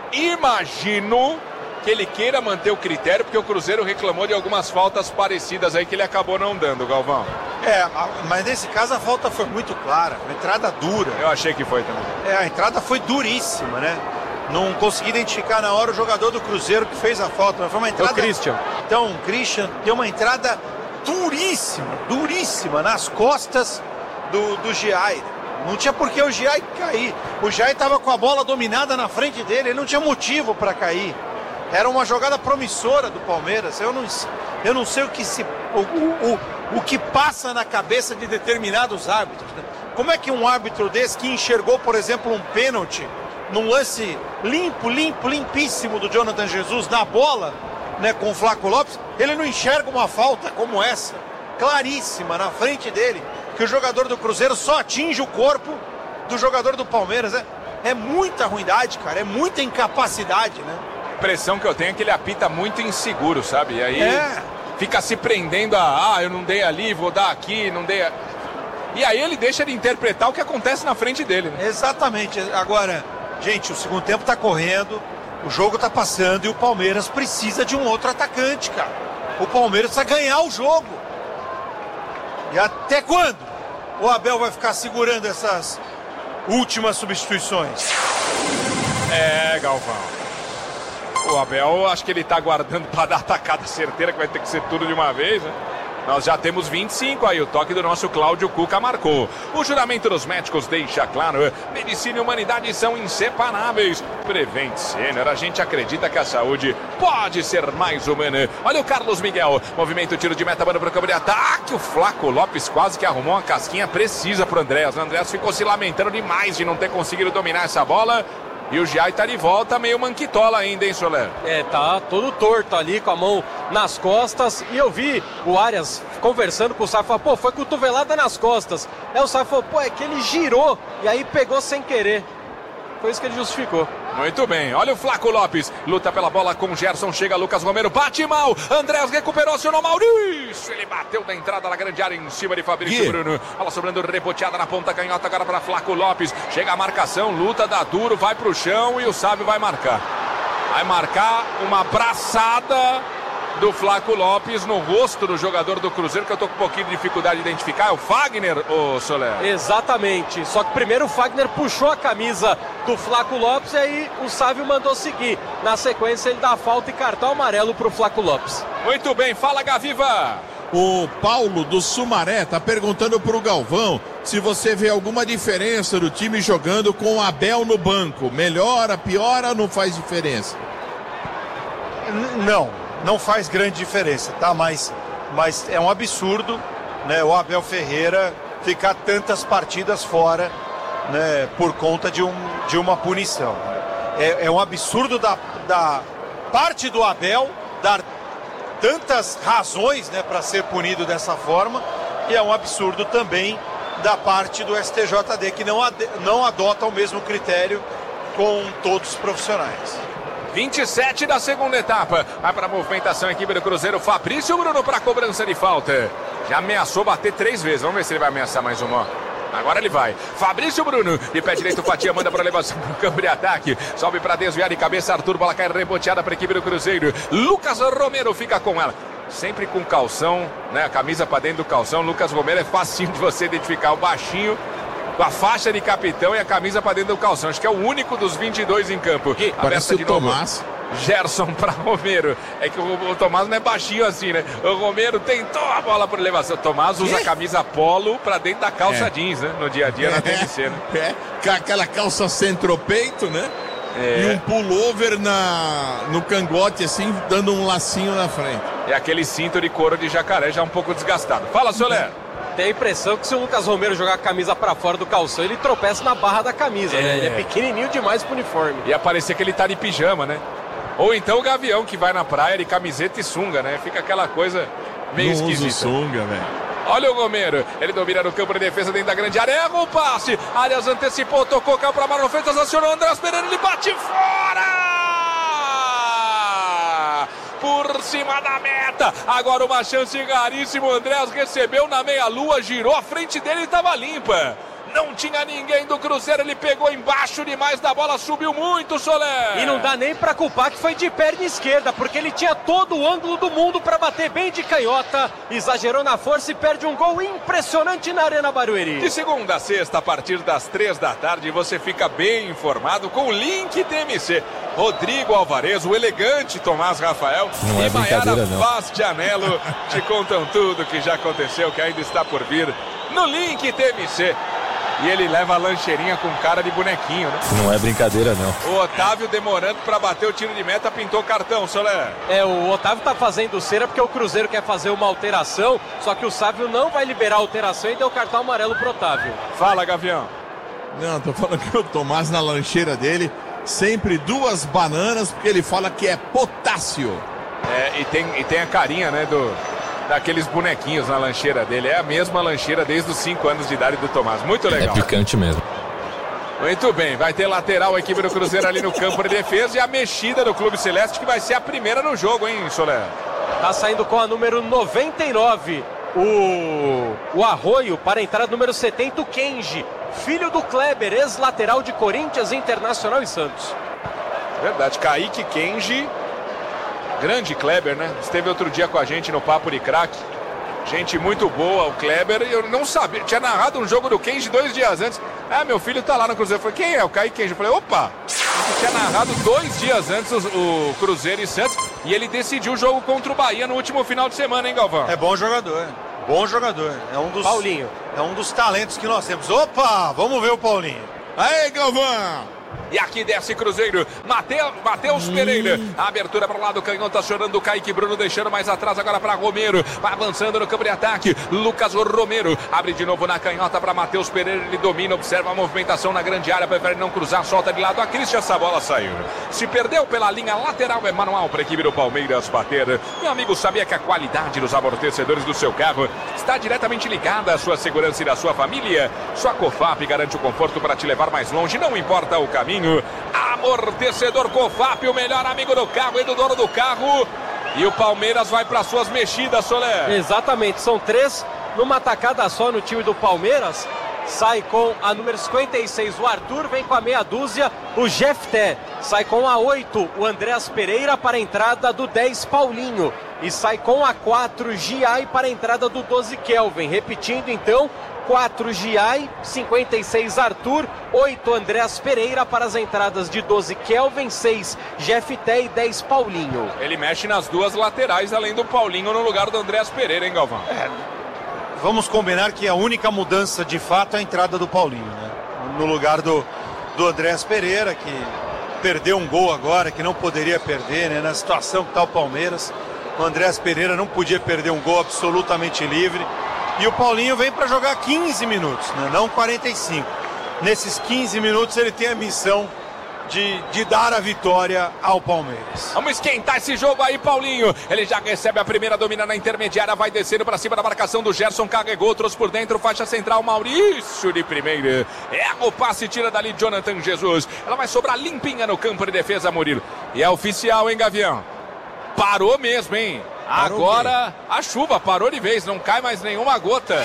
imagino que ele queira manter o critério, porque o Cruzeiro reclamou de algumas faltas parecidas aí que ele acabou não dando, Galvão. É, mas nesse caso a falta foi muito clara, uma entrada dura. Eu achei que foi também. É, a entrada foi duríssima, né? Não consegui identificar na hora o jogador do Cruzeiro que fez a falta, mas foi uma entrada... É o Christian. Então, o Christian deu uma entrada duríssima, duríssima, nas costas do, do Giai. Não tinha por que o Giai cair. O Giai estava com a bola dominada na frente dele, ele não tinha motivo para cair. Era uma jogada promissora do Palmeiras. Eu não, eu não sei o que, se, o, o, o, o que passa na cabeça de determinados árbitros. Né? Como é que um árbitro desse que enxergou, por exemplo, um pênalti num lance limpo, limpo, limpíssimo do Jonathan Jesus na bola, né, com o Flaco Lopes, ele não enxerga uma falta como essa, claríssima, na frente dele, que o jogador do Cruzeiro só atinge o corpo do jogador do Palmeiras. É, é muita ruindade, cara, é muita incapacidade, né? A impressão que eu tenho é que ele apita muito inseguro, sabe? E aí é. fica se prendendo a, ah, eu não dei ali, vou dar aqui, não dei... A... E aí ele deixa de interpretar o que acontece na frente dele, né? Exatamente. Agora, gente, o segundo tempo tá correndo, o jogo tá passando e o Palmeiras precisa de um outro atacante, cara. O Palmeiras precisa ganhar o jogo. E até quando o Abel vai ficar segurando essas, últimas substituições. É, Galvão. O Abel, acho que ele tá aguardando para dar a tacada certeira, que vai ter que ser tudo de uma vez, né? Nós já temos vinte e cinco aí, o toque do nosso Cláudio Cuca marcou. O juramento dos médicos deixa claro, medicina e humanidade são inseparáveis. Prevent Senior, a gente acredita que a saúde pode ser mais humana. Olha o Carlos Miguel, movimento, tiro de meta, mano pro campo de ataque. O Flaco Lopes quase que arrumou uma casquinha precisa pro Andréas. O Andréas ficou se lamentando demais de não ter conseguido dominar essa bola. E o Giai tá de volta, meio manquitola ainda, hein, Soler? É, tá todo torto ali, com a mão nas costas. E eu vi o Arias conversando com o Sávio, falou, pô, foi cotovelada nas costas. Aí o Sávio falou, pô, é que ele girou e aí pegou sem querer. Foi isso que ele justificou. Muito bem, olha o Flaco Lopes, luta pela bola com Gerson, chega Lucas Romero, bate mal, Andréas recuperou, acionou Maurício, ele bateu da entrada da grande área em cima de Fabrício yeah. Bruno, bola sobrando reboteada na ponta canhota agora para Flaco Lopes, chega a marcação, luta, dá duro, vai pro chão e o Sávio vai marcar, vai marcar uma braçada do Flaco Lopes no rosto do jogador do Cruzeiro, que eu tô com um pouquinho de dificuldade de identificar, é o Fagner, ô Soler? Exatamente, só que primeiro o Fagner puxou a camisa do Flaco Lopes e aí o Sávio mandou seguir. Na sequência ele dá a falta e cartão amarelo pro Flaco Lopes. Muito bem, fala Gaviva! O Paulo do Sumaré tá perguntando pro Galvão se você vê alguma diferença do time jogando com o Abel no banco. Melhora, piora ou não faz diferença? N- não. Não faz grande diferença, tá? Mas, mas é um absurdo, né? O Abel Ferreira ficar tantas partidas fora, né? Por conta de, um, de uma punição. É, é um absurdo da, da parte do Abel dar tantas razões, né? Para ser punido dessa forma. E é um absurdo também da parte do S T J D, que não, ad, não adota o mesmo critério com todos os profissionais. vinte e sete da segunda etapa. Vai para a movimentação a equipe do Cruzeiro. Fabrício Bruno para a cobrança de falta. Já ameaçou bater três vezes. Vamos ver se ele vai ameaçar mais uma. Agora ele vai. Fabrício Bruno. De pé direito, Fatia manda para elevação para o campo de ataque. Sobe para desviar de cabeça. Arthur, bola cai reboteada para a equipe do Cruzeiro. Lucas Romero fica com ela. Sempre com calção, né? A camisa para dentro do calção. Lucas Romero é facinho de você identificar. O baixinho, com a faixa de capitão e a camisa para dentro do calção. Acho que é o único dos vinte e dois em campo. E parece de o Tomás. Gerson para Romero. É que o, o Tomás não é baixinho assim, né? O Romero tentou a bola por elevação. O Tomás usa a camisa polo para dentro da calça é. jeans, né? No dia a dia, é. na T M C, né? É, com aquela calça centropeito, né? É. E um pullover na, no cangote, assim, dando um lacinho na frente. E aquele cinto de couro de jacaré já um pouco desgastado. Fala, Soler. Tem a impressão que se o Lucas Romero jogar a camisa pra fora do calção, ele tropeça na barra da camisa, é. né? Ele é pequenininho demais pro uniforme. Ia parecer que ele tá de pijama, né? Ou então o Gavião, que vai na praia de camiseta e sunga, né? Fica aquela coisa meio Não esquisita. Uso sunga, velho. Olha o Romero, ele domina no campo de defesa dentro da grande área, erra o passe, Arias antecipou, tocou, caiu pra Marlon Freitas, acionou o Andréas Pereira, ele bate fora! Por cima da meta, agora uma chance raríssima, o Andréas recebeu na meia-lua, girou, a frente dele estava limpa. Não tinha ninguém do Cruzeiro, ele pegou embaixo demais da bola, subiu muito, Soler. E não dá nem pra culpar que foi de perna esquerda, porque ele tinha todo o ângulo do mundo pra bater bem de canhota, exagerou na força e perde um gol impressionante na Arena Barueri. De segunda a sexta, a partir das três da tarde, você fica bem informado com o link T M C. Rodrigo Alvarez, o elegante Tomás Rafael não e é Maiara não. Bastianello te contam tudo que já aconteceu, que ainda está por vir no link T M C. E ele leva a lancheirinha com cara de bonequinho, né? Não é brincadeira, não. O Otávio demorando para bater o tiro de meta, pintou cartão, Soler. É, o Otávio tá fazendo cera porque o Cruzeiro quer fazer uma alteração, só que o Sávio não vai liberar a alteração e deu cartão amarelo pro Otávio. Fala, Gavião. Não, tô falando que o Tomás na lancheira dele, sempre duas bananas, porque ele fala que é potássio. É, e tem, e tem a carinha, né, do... daqueles bonequinhos na lancheira dele. É a mesma lancheira desde os cinco anos de idade do Tomás. Muito legal. É picante mesmo. Muito bem, vai ter lateral a equipe do Cruzeiro ali no campo de defesa e a mexida do Clube Celeste, que vai ser a primeira no jogo, hein, Soler? Tá saindo com a número noventa e nove, o, o Arroio, para a entrada número setenta, o Kenji, filho do Kleber, ex-lateral de Corinthians, Internacional e Santos. Verdade, Kaique Kenji, grande Kleber, né? Esteve outro dia com a gente no Papo de Craque. Gente muito boa, o Kleber. Eu não sabia, tinha narrado um jogo do Kenji dois dias antes. É, meu filho tá lá no Cruzeiro. Eu falei, quem é? O Kaique Kenji. Eu falei, opa, ele tinha narrado dois dias antes o, o Cruzeiro e Santos e ele decidiu o jogo contra o Bahia no último final de semana, hein, Galvão? É bom jogador, bom jogador. É um dos, Paulinho. É um dos talentos que nós temos. Opa, vamos ver o Paulinho. Aí, Galvão! E aqui desce Cruzeiro, Mateus, Mateus hum. Pereira, a abertura para o lado canhão, tá chorando o Kaique Bruno, deixando mais atrás agora para Romero, vai avançando no campo de ataque, Lucas Romero, abre de novo na canhota para Mateus Pereira, ele domina, observa a movimentação na grande área, prefere não cruzar, solta de lado a Christian, essa bola saiu, se perdeu pela linha lateral, é manual para a equipe do Palmeiras bater. Meu amigo, sabia que a qualidade dos amortecedores do seu carro está diretamente ligada à sua segurança e da sua família? Sua Cofap garante o conforto para te levar mais longe, não importa o caminho. Amortecedor Cofap, o melhor amigo do carro e do dono do carro. E o Palmeiras vai para suas mexidas, Soler. Exatamente, são três numa tacada só no time do Palmeiras. Sai com a número cinquenta e seis o Arthur, vem com a meia dúzia o Jefté. Sai com a oito o Andréas Pereira para a entrada do dez Paulinho. E sai com a quatro Giai para a entrada do doze Kelvin. Repetindo então, quatro Giai, cinquenta e seis Arthur, oito Andréas Pereira para as entradas de doze Kelvin, seis Jefté e dez Paulinho. Ele mexe nas duas laterais além do Paulinho no lugar do Andréas Pereira, hein, Galvão? É, vamos combinar que a única mudança de fato é a entrada do Paulinho, né? No lugar do, do Andréas Pereira, que perdeu um gol agora, que não poderia perder, né? Na situação que está o Palmeiras, o Andréas Pereira não podia perder um gol absolutamente livre. E o Paulinho vem para jogar quinze minutos, né? Não quarenta e cinco. Nesses quinze minutos ele tem a missão de, de dar a vitória ao Palmeiras. Vamos esquentar esse jogo aí, Paulinho. Ele já recebe a primeira, domina na intermediária, vai descendo para cima da marcação do Gerson, carregou, trouxe por dentro, faixa central, Maurício de primeira. É o passe, tira dali Jonathan Jesus. Ela vai sobrar limpinha no campo de defesa, Murilo. E é oficial, hein, Gavião? Parou mesmo, hein? Parou. Agora a chuva parou de vez, não cai mais nenhuma gota.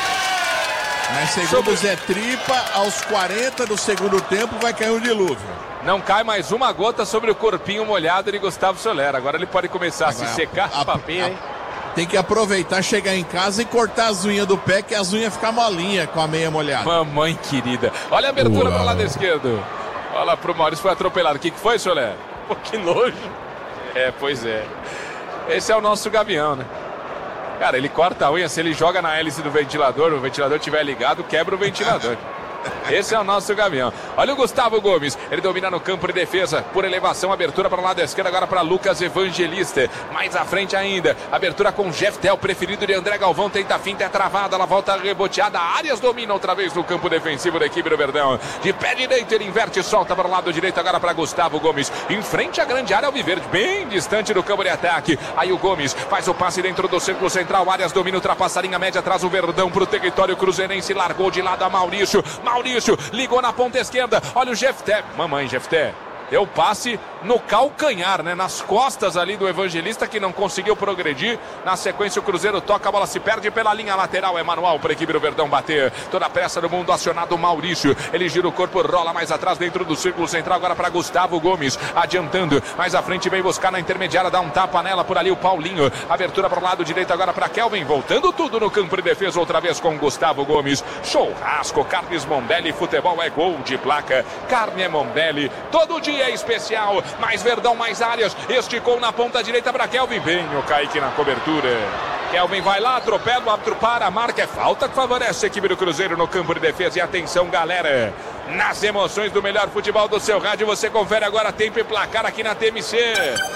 Mas segundo o Zé Tripa, aos quarenta do segundo tempo vai cair um dilúvio. Não cai mais uma gota sobre o corpinho molhado de Gustavo Soler. Agora ele pode começar Agora, a se secar a, a papinha, a, hein? Tem que aproveitar, chegar em casa e cortar as unhas do pé, que as unhas ficam molinha com a meia molhada. Mamãe querida. Olha a abertura para o lado esquerdo. Olha pro Maurício, foi atropelado. O que, que foi, Soler? Pô, que nojo. É, pois é. Esse é o nosso Gavião, né? Cara, ele corta a unha, se ele joga na hélice do ventilador, o ventilador estiver ligado, quebra o ventilador. Esse é o nosso Gavião. Olha o Gustavo Gomes, ele domina no campo de defesa, por elevação, abertura para o lado esquerdo, agora para Lucas Evangelista. Mais à frente ainda, abertura com Jefté, o preferido de André Galvão, tenta a finta, é travada, ela volta reboteada, Arias domina outra vez no campo defensivo da equipe do Verdão. De pé direito, ele inverte, solta para o lado direito, agora para Gustavo Gomes, em frente à grande área Alviverde, bem distante do campo de ataque. Aí o Gomes faz o passe dentro do círculo central, Arias domina, ultrapassa a linha média, traz o Verdão para o território cruzeirense, largou de lado a Maurício, Maurício ligou na ponta esquerda, olha o Jefté, mamãe Jefté, deu passe no calcanhar, né? Nas costas ali do Evangelista, que não conseguiu progredir. Na sequência o Cruzeiro toca, a bola se perde pela linha lateral, é manual para a equipe do Verdão bater. Toda a pressa do mundo, acionado o Maurício, ele gira o corpo, rola mais atrás dentro do círculo central, agora para Gustavo Gomes, adiantando, mais à frente vem buscar na intermediária, dá um tapa nela por ali o Paulinho, abertura para o lado direito agora para Kelvin, voltando tudo no campo de defesa outra vez com Gustavo Gomes. Churrasco, Carnes Mondelli, futebol é gol de placa, carne é Mondelli, todo dia é especial. Mais Verdão, mais áreas, esticou na ponta direita para Kelvin, bem o Kaique na cobertura. Kelvin vai lá, atropela, o árbitro para, a marca é falta que favorece a equipe do Cruzeiro no campo de defesa. E atenção, galera, nas emoções do melhor futebol do seu rádio, você confere agora tempo e placar aqui na T M C.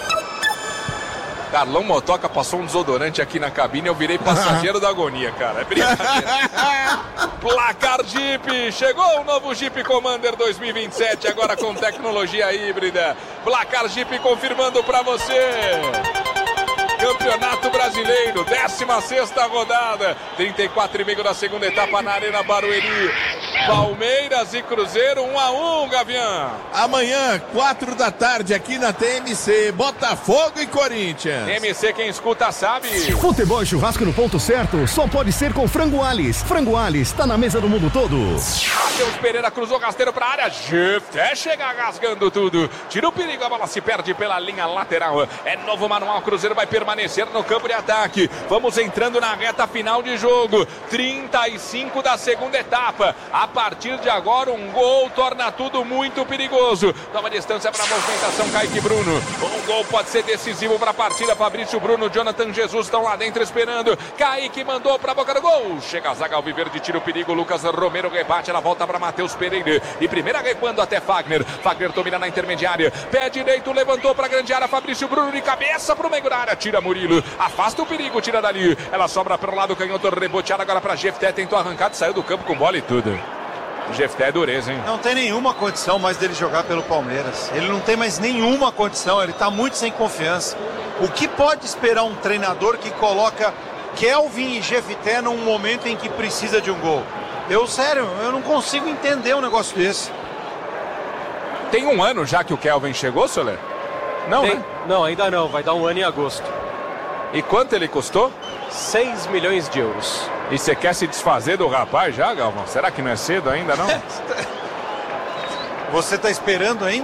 Carlão Motoca passou um desodorante aqui na cabine, eu virei passageiro da agonia, cara. É brincadeira. Placar Jeep, chegou o novo Jeep Commander dois mil e vinte e sete, agora com tecnologia híbrida. Placar Jeep confirmando pra você. Campeonato Brasileiro, décima sexta rodada, trinta e quatro e meio da segunda etapa na Arena Barueri. Palmeiras e Cruzeiro, um a um, Gavião. Amanhã, quatro da tarde, aqui na T M C, Botafogo e Corinthians. T M C, quem escuta sabe. Futebol e churrasco no ponto certo, só pode ser com Frango Alis. Frango Alis, tá na mesa do mundo todo. Matheus Pereira cruzou rasteiro pra área, Jefté chega rasgando tudo. Tira o perigo, a bola se perde pela linha lateral. É novo manual, Cruzeiro vai permanecer no campo de ataque. Vamos entrando na reta final de jogo. trinta e cinco da segunda etapa. A partir de agora, um gol torna tudo muito perigoso. Toma distância para a movimentação, Kaique Bruno. Um gol pode ser decisivo para a partida. Fabrício Bruno, Jonathan Jesus estão lá dentro esperando. Kaique mandou para a boca do gol. Chega a zaga Alviverde, tira o perigo. Lucas Romero rebate, ela volta para Matheus Pereira. E primeira recuando até Fagner. Fagner domina na intermediária. Pé direito, levantou para a grande área. Fabrício Bruno de cabeça para o meio da área. Tira Murilo. Afasta o perigo, tira dali. Ela sobra para o lado, canhoto reboteada agora para Jefté. Tentou arrancar, saiu do campo com bola e tudo. O Jefté é dureza, hein? Não tem nenhuma condição mais dele jogar pelo Palmeiras. Ele não tem mais nenhuma condição. Ele está muito sem confiança. O que pode esperar um treinador que coloca Kelvin e Jefté num momento em que precisa de um gol? Eu, sério, eu não consigo entender um negócio desse. Tem um ano já que o Kelvin chegou, Soler? Não, Tem... né? Não, ainda não. Vai dar um ano em agosto. E quanto ele custou? seis milhões de euros. E você quer se desfazer do rapaz já, Galvão? Será que não é cedo ainda, não? Você tá esperando ainda?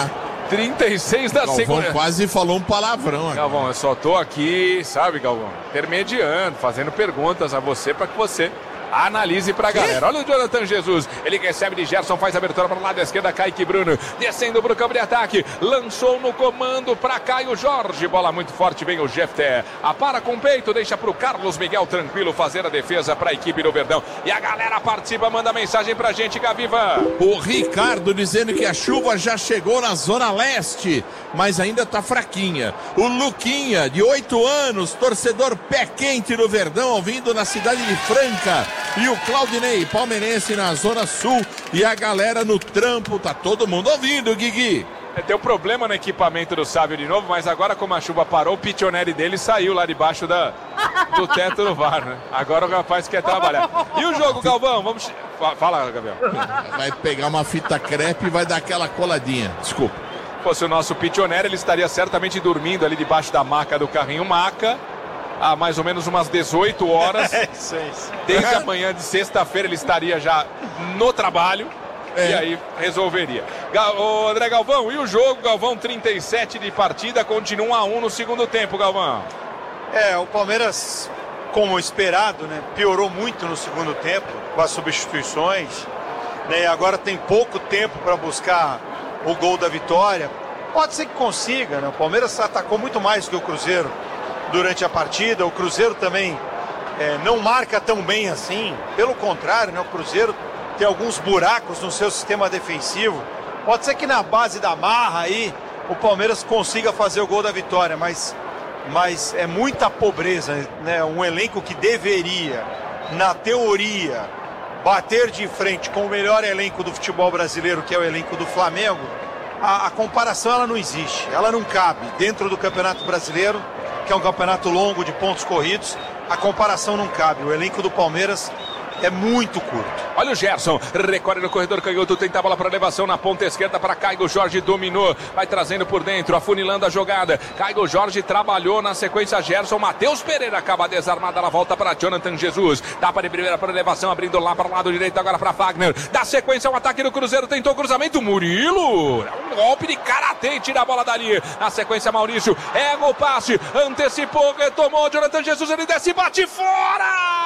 trinta e seis da Galvão segunda. quase falou um palavrão aqui. Galvão, eu só tô aqui, sabe, Galvão? Intermediando, fazendo perguntas a você para que você analise pra galera. Olha o Jonathan Jesus. Ele recebe de Gerson, faz abertura para o lado esquerda. Kaique Bruno descendo pro campo de ataque. Lançou no comando pra Caio Jorge. Bola muito forte, vem o Jefté. Apara com o peito, deixa pro Carlos Miguel tranquilo fazer a defesa pra equipe do Verdão. E a galera participa, manda mensagem pra gente, Gaviva. O Ricardo dizendo que a chuva já chegou na zona leste, mas ainda tá fraquinha. O Luquinha, de oito anos, torcedor pé quente do Verdão, ouvindo na cidade de Franca. E o Claudinei, palmeirense na zona sul. E a galera no trampo, tá todo mundo ouvindo, Guigui. É, deu problema no equipamento do Sávio de novo, mas agora como a chuva parou, o pitonere dele saiu lá debaixo da, do teto do V A R, né? Agora o rapaz quer trabalhar. E o jogo, Galvão? Vamos... Fala, Gabriel. Vai pegar uma fita crepe e vai dar aquela coladinha. Desculpa. Se fosse o nosso pitonere, ele estaria certamente dormindo ali debaixo da maca do carrinho maca. Há mais ou menos umas dezoito horas. É isso, é isso. Desde a manhã de sexta-feira ele estaria já no trabalho. É. E aí resolveria. Ô, André Galvão, e o jogo, Galvão? trinta e sete de partida, continua um a um no segundo tempo, Galvão. É, o Palmeiras, como esperado, né, piorou muito no segundo tempo com as substituições, né, agora tem pouco tempo para buscar o gol da vitória. Pode ser que consiga, né? O Palmeiras atacou muito mais que o Cruzeiro durante a partida. O Cruzeiro também é, não marca tão bem assim. Pelo contrário, né, o Cruzeiro tem alguns buracos no seu sistema defensivo. Pode ser que na base da marra aí o Palmeiras consiga fazer o gol da vitória, mas, mas é muita pobreza, né? Um elenco que deveria, na teoria, bater de frente com o melhor elenco do futebol brasileiro, que é o elenco do Flamengo. A, a comparação ela não existe, ela não cabe dentro do Campeonato Brasileiro, que é um campeonato longo de pontos corridos. A comparação não cabe. O elenco do Palmeiras é muito curto. Olha o Gerson, recorre no corredor canhoto, tenta a bola para elevação na ponta esquerda para Caio Jorge, dominou, vai trazendo por dentro, afunilando a jogada. Caio Jorge trabalhou na sequência, Gerson, Matheus Pereira acaba desarmada, ela volta para Jonathan Jesus, tapa de primeira para elevação, abrindo lá para o lado direito agora para Fagner, dá sequência, um ataque no Cruzeiro, tentou o cruzamento, Murilo, um golpe de karatê e tira a bola dali. Na sequência, Maurício, é o passe, antecipou, retomou, Jonathan Jesus, ele desce e bate fora!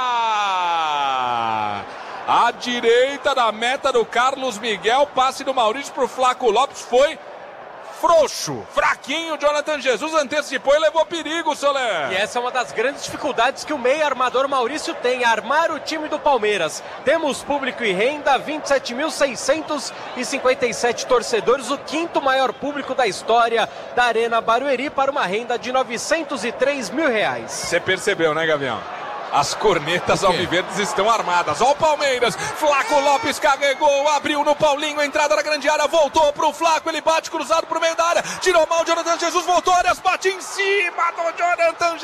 À direita da meta do Carlos Miguel, passe do Maurício pro Flaco Lopes, foi frouxo, fraquinho. Jonathan Jesus antecipou e levou perigo, Soler. E essa é uma das grandes dificuldades que o meio armador Maurício tem, armar o time do Palmeiras. Temos público e renda, vinte e sete mil seiscentos e cinquenta e sete torcedores, o quinto maior público da história da Arena Barueri, para uma renda de novecentos e três mil reais. Você percebeu, né, Gavião? As cornetas alviverdes estão armadas. Ó o Palmeiras, Flaco Lopes carregou, abriu no Paulinho, entrada na grande área, voltou pro Flaco, ele bate cruzado pro meio da área, tirou mal o Jonathan Jesus, voltou, Arias bate em cima do Jonathan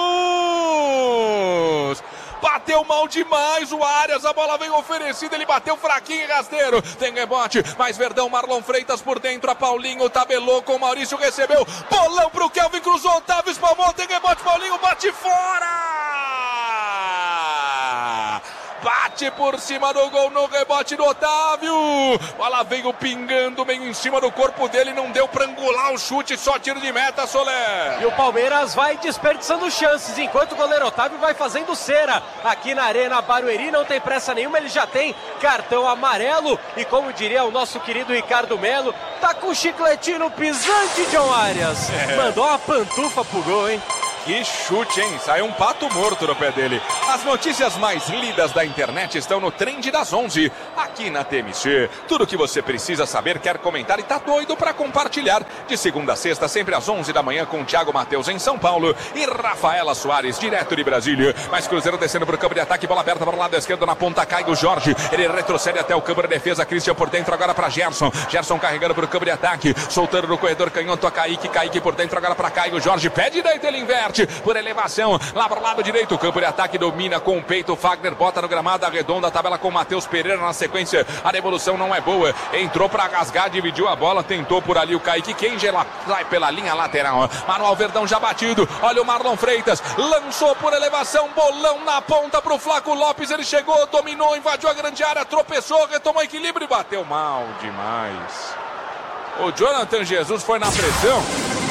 Jesus. Bateu mal demais o Arias, a bola veio oferecida, ele bateu fraquinho e rasteiro. Tem rebote, mais Verdão, Marlon Freitas por dentro, a Paulinho tabelou com o Maurício, recebeu, bolão pro Kelvin, cruzou, Otávio espalmou, tem rebote, Paulinho bate fora! bate por cima do gol no rebote do Otávio. Bola veio pingando meio em cima do corpo dele, não deu pra angular o chute, só tiro de meta, Solé. E o Palmeiras vai desperdiçando chances, enquanto o goleiro Otávio vai fazendo cera. Aqui na Arena Barueri não tem pressa nenhuma, ele já tem cartão amarelo. E como diria o nosso querido Ricardo Melo, tá com o chicletinho pisante, John Arias. É. Mandou uma pantufa pro gol, hein? Que chute, hein? Saiu um pato morto no pé dele. As notícias mais lidas da internet estão no Trend das onze, aqui na T M C. Tudo que você precisa saber, quer comentar e tá doido pra compartilhar. De segunda a sexta, sempre às onze da manhã, com Thiago Matheus em São Paulo e Rafaela Soares, direto de Brasília. Mas Cruzeiro descendo pro campo de ataque, bola aberta para o lado esquerdo, na ponta cai o Jorge. Ele retrocede até o campo de defesa, Christian por dentro agora para Gerson. Gerson carregando pro campo de ataque, soltando no corredor canhoto a Kaique. Kaique por dentro agora para Caio Jorge. Pé direito, ele inverte por elevação, lá para o lado direito, o campo de ataque domina com o peito, Fagner bota no gramado, arredonda a tabela com o Matheus Pereira na sequência, a devolução não é boa, entrou para rasgar, dividiu a bola, tentou por ali o Kaique, quem gela, sai pela linha lateral, Manuel Verdão já batido, olha o Marlon Freitas, lançou por elevação, bolão na ponta pro Flaco Lopes, ele chegou, dominou, invadiu a grande área, tropeçou, retomou equilíbrio e bateu mal demais. O Jonathan Jesus foi na pressão.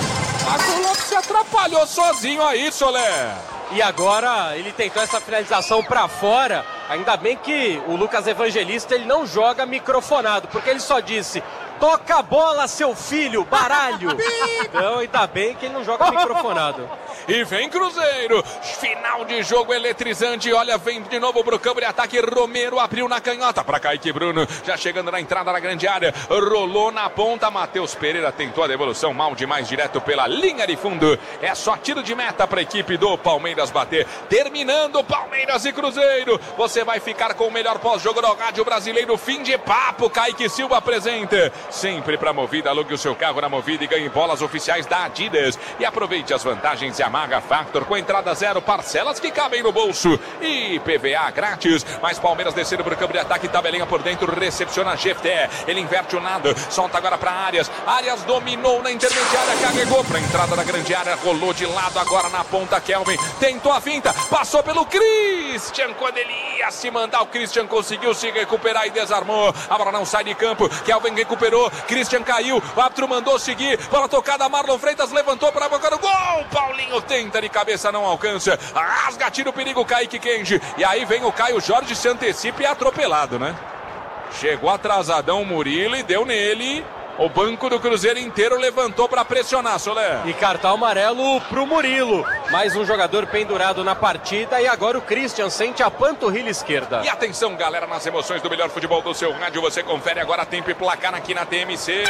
O Lopes se atrapalhou sozinho aí, Solé. E agora ele tentou essa finalização pra fora. Ainda bem que o Lucas Evangelista ele não joga microfonado, porque ele só disse: toca a bola, seu filho, baralho. Então ainda bem que ele não joga microfonado. E vem Cruzeiro, final de jogo eletrizante, olha, vem de novo pro campo de ataque, Romero abriu na canhota para Kaique Bruno, já chegando na entrada da grande área, rolou na ponta, Matheus Pereira tentou a devolução, mal demais, direto pela linha de fundo, é só tiro de meta para a equipe do Palmeiras bater, terminando Palmeiras e Cruzeiro, você vai ficar com o melhor pós-jogo do rádio brasileiro, fim de papo, Kaique Silva apresenta, sempre para Movida, alugue o seu carro na Movida e ganhe bolas oficiais da Adidas, e aproveite as vantagens e a Maga Factor com entrada zero, parcelas que cabem no bolso e P V A grátis. Mas Palmeiras descendo para o campo de ataque, tabelinha por dentro, recepciona Jefté, ele inverte o nado, solta agora para Arias, Arias dominou na intermediária, carregou para a entrada da grande área, rolou de lado agora na ponta, Kelvin tentou a finta, passou pelo Christian, quando ele ia se mandar, o Christian conseguiu se recuperar e desarmou, a bola não sai de campo, Kelvin recuperou, Christian caiu, o árbitro mandou seguir, bola tocada, Marlon Freitas levantou para a boca do gol, Paulinho tenta de cabeça, não alcança, rasga, tira o perigo, Kaique Kenji, e aí vem o Caio Jorge, se antecipa e é atropelado, né? Chegou atrasadão o Murilo e deu nele, o banco do Cruzeiro inteiro levantou para pressionar, Solé. E cartão amarelo pro Murilo, mais um jogador pendurado na partida, e agora o Christian sente a panturrilha esquerda. E atenção, galera, nas emoções do melhor futebol do seu rádio, você confere agora tempo e placar aqui na T M C.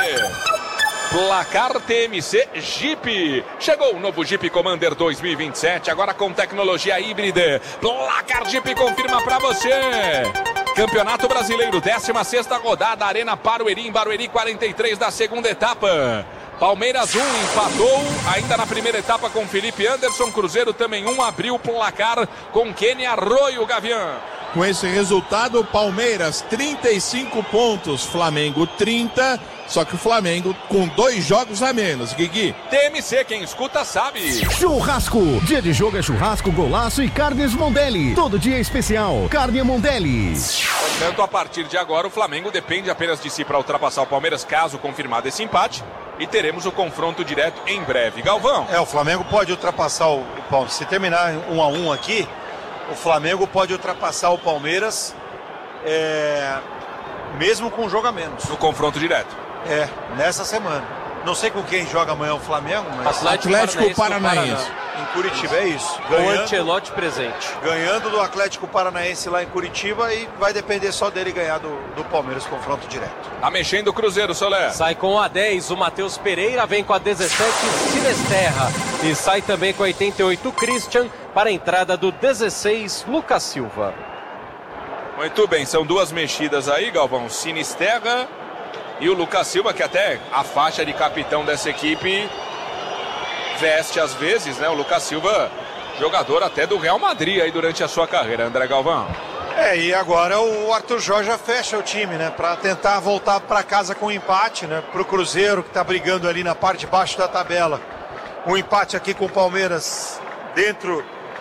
Placar T M C Jeep. Chegou o novo Jeep Commander dois mil e vinte e sete, agora com tecnologia híbrida. Placar Jeep confirma pra você. Campeonato Brasileiro, décima sexta rodada, Arena Barueri, em Barueri, quarenta e três da segunda etapa. Palmeiras um, empatou ainda na primeira etapa com Felipe Anderson. Cruzeiro também um, abriu o placar com Kenny Arroio, Gavião. Com esse resultado, Palmeiras trinta e cinco pontos, Flamengo trinta, só que o Flamengo com dois jogos a menos, Guigui. T M C, quem escuta sabe. Churrasco, dia de jogo é churrasco, golaço e carnes Mondelli. Todo dia é especial, carne Mondelli. Portanto, a partir de agora, o Flamengo depende apenas de si para ultrapassar o Palmeiras, caso confirmado esse empate. E teremos o confronto direto em breve. Galvão. É, o Flamengo pode ultrapassar o, o Palmeiras. Se terminar um a um aqui, o Flamengo pode ultrapassar o Palmeiras, é, mesmo com um jogo a menos. No confronto direto. É, nessa semana. Não sei com quem joga amanhã o Flamengo, mas... Atlético, Atlético Paranaense. Paranaense. Em Curitiba, é isso. Com o Ancelotti presente. Ganhando do Atlético Paranaense lá em Curitiba, e vai depender só dele ganhar do, do Palmeiras, confronto direto. Tá mexendo o Cruzeiro, Solé. Sai com a dez o Matheus Pereira, vem com a dezessete Sinesterra. E sai também com a oitenta e oito o Christian, para a entrada do dezesseis Lucas Silva. Muito bem, são duas mexidas aí, Galvão. Sinesterra e o Lucas Silva, que até a faixa de capitão dessa equipe veste às vezes, né? O Lucas Silva, jogador até do Real Madrid aí durante a sua carreira, André Galvão. É, e agora o Arthur Jorge fecha o time, né? Para tentar voltar para casa com um empate, né? Pro Cruzeiro, que tá brigando ali na parte de baixo da tabela. Um empate aqui com o Palmeiras dentro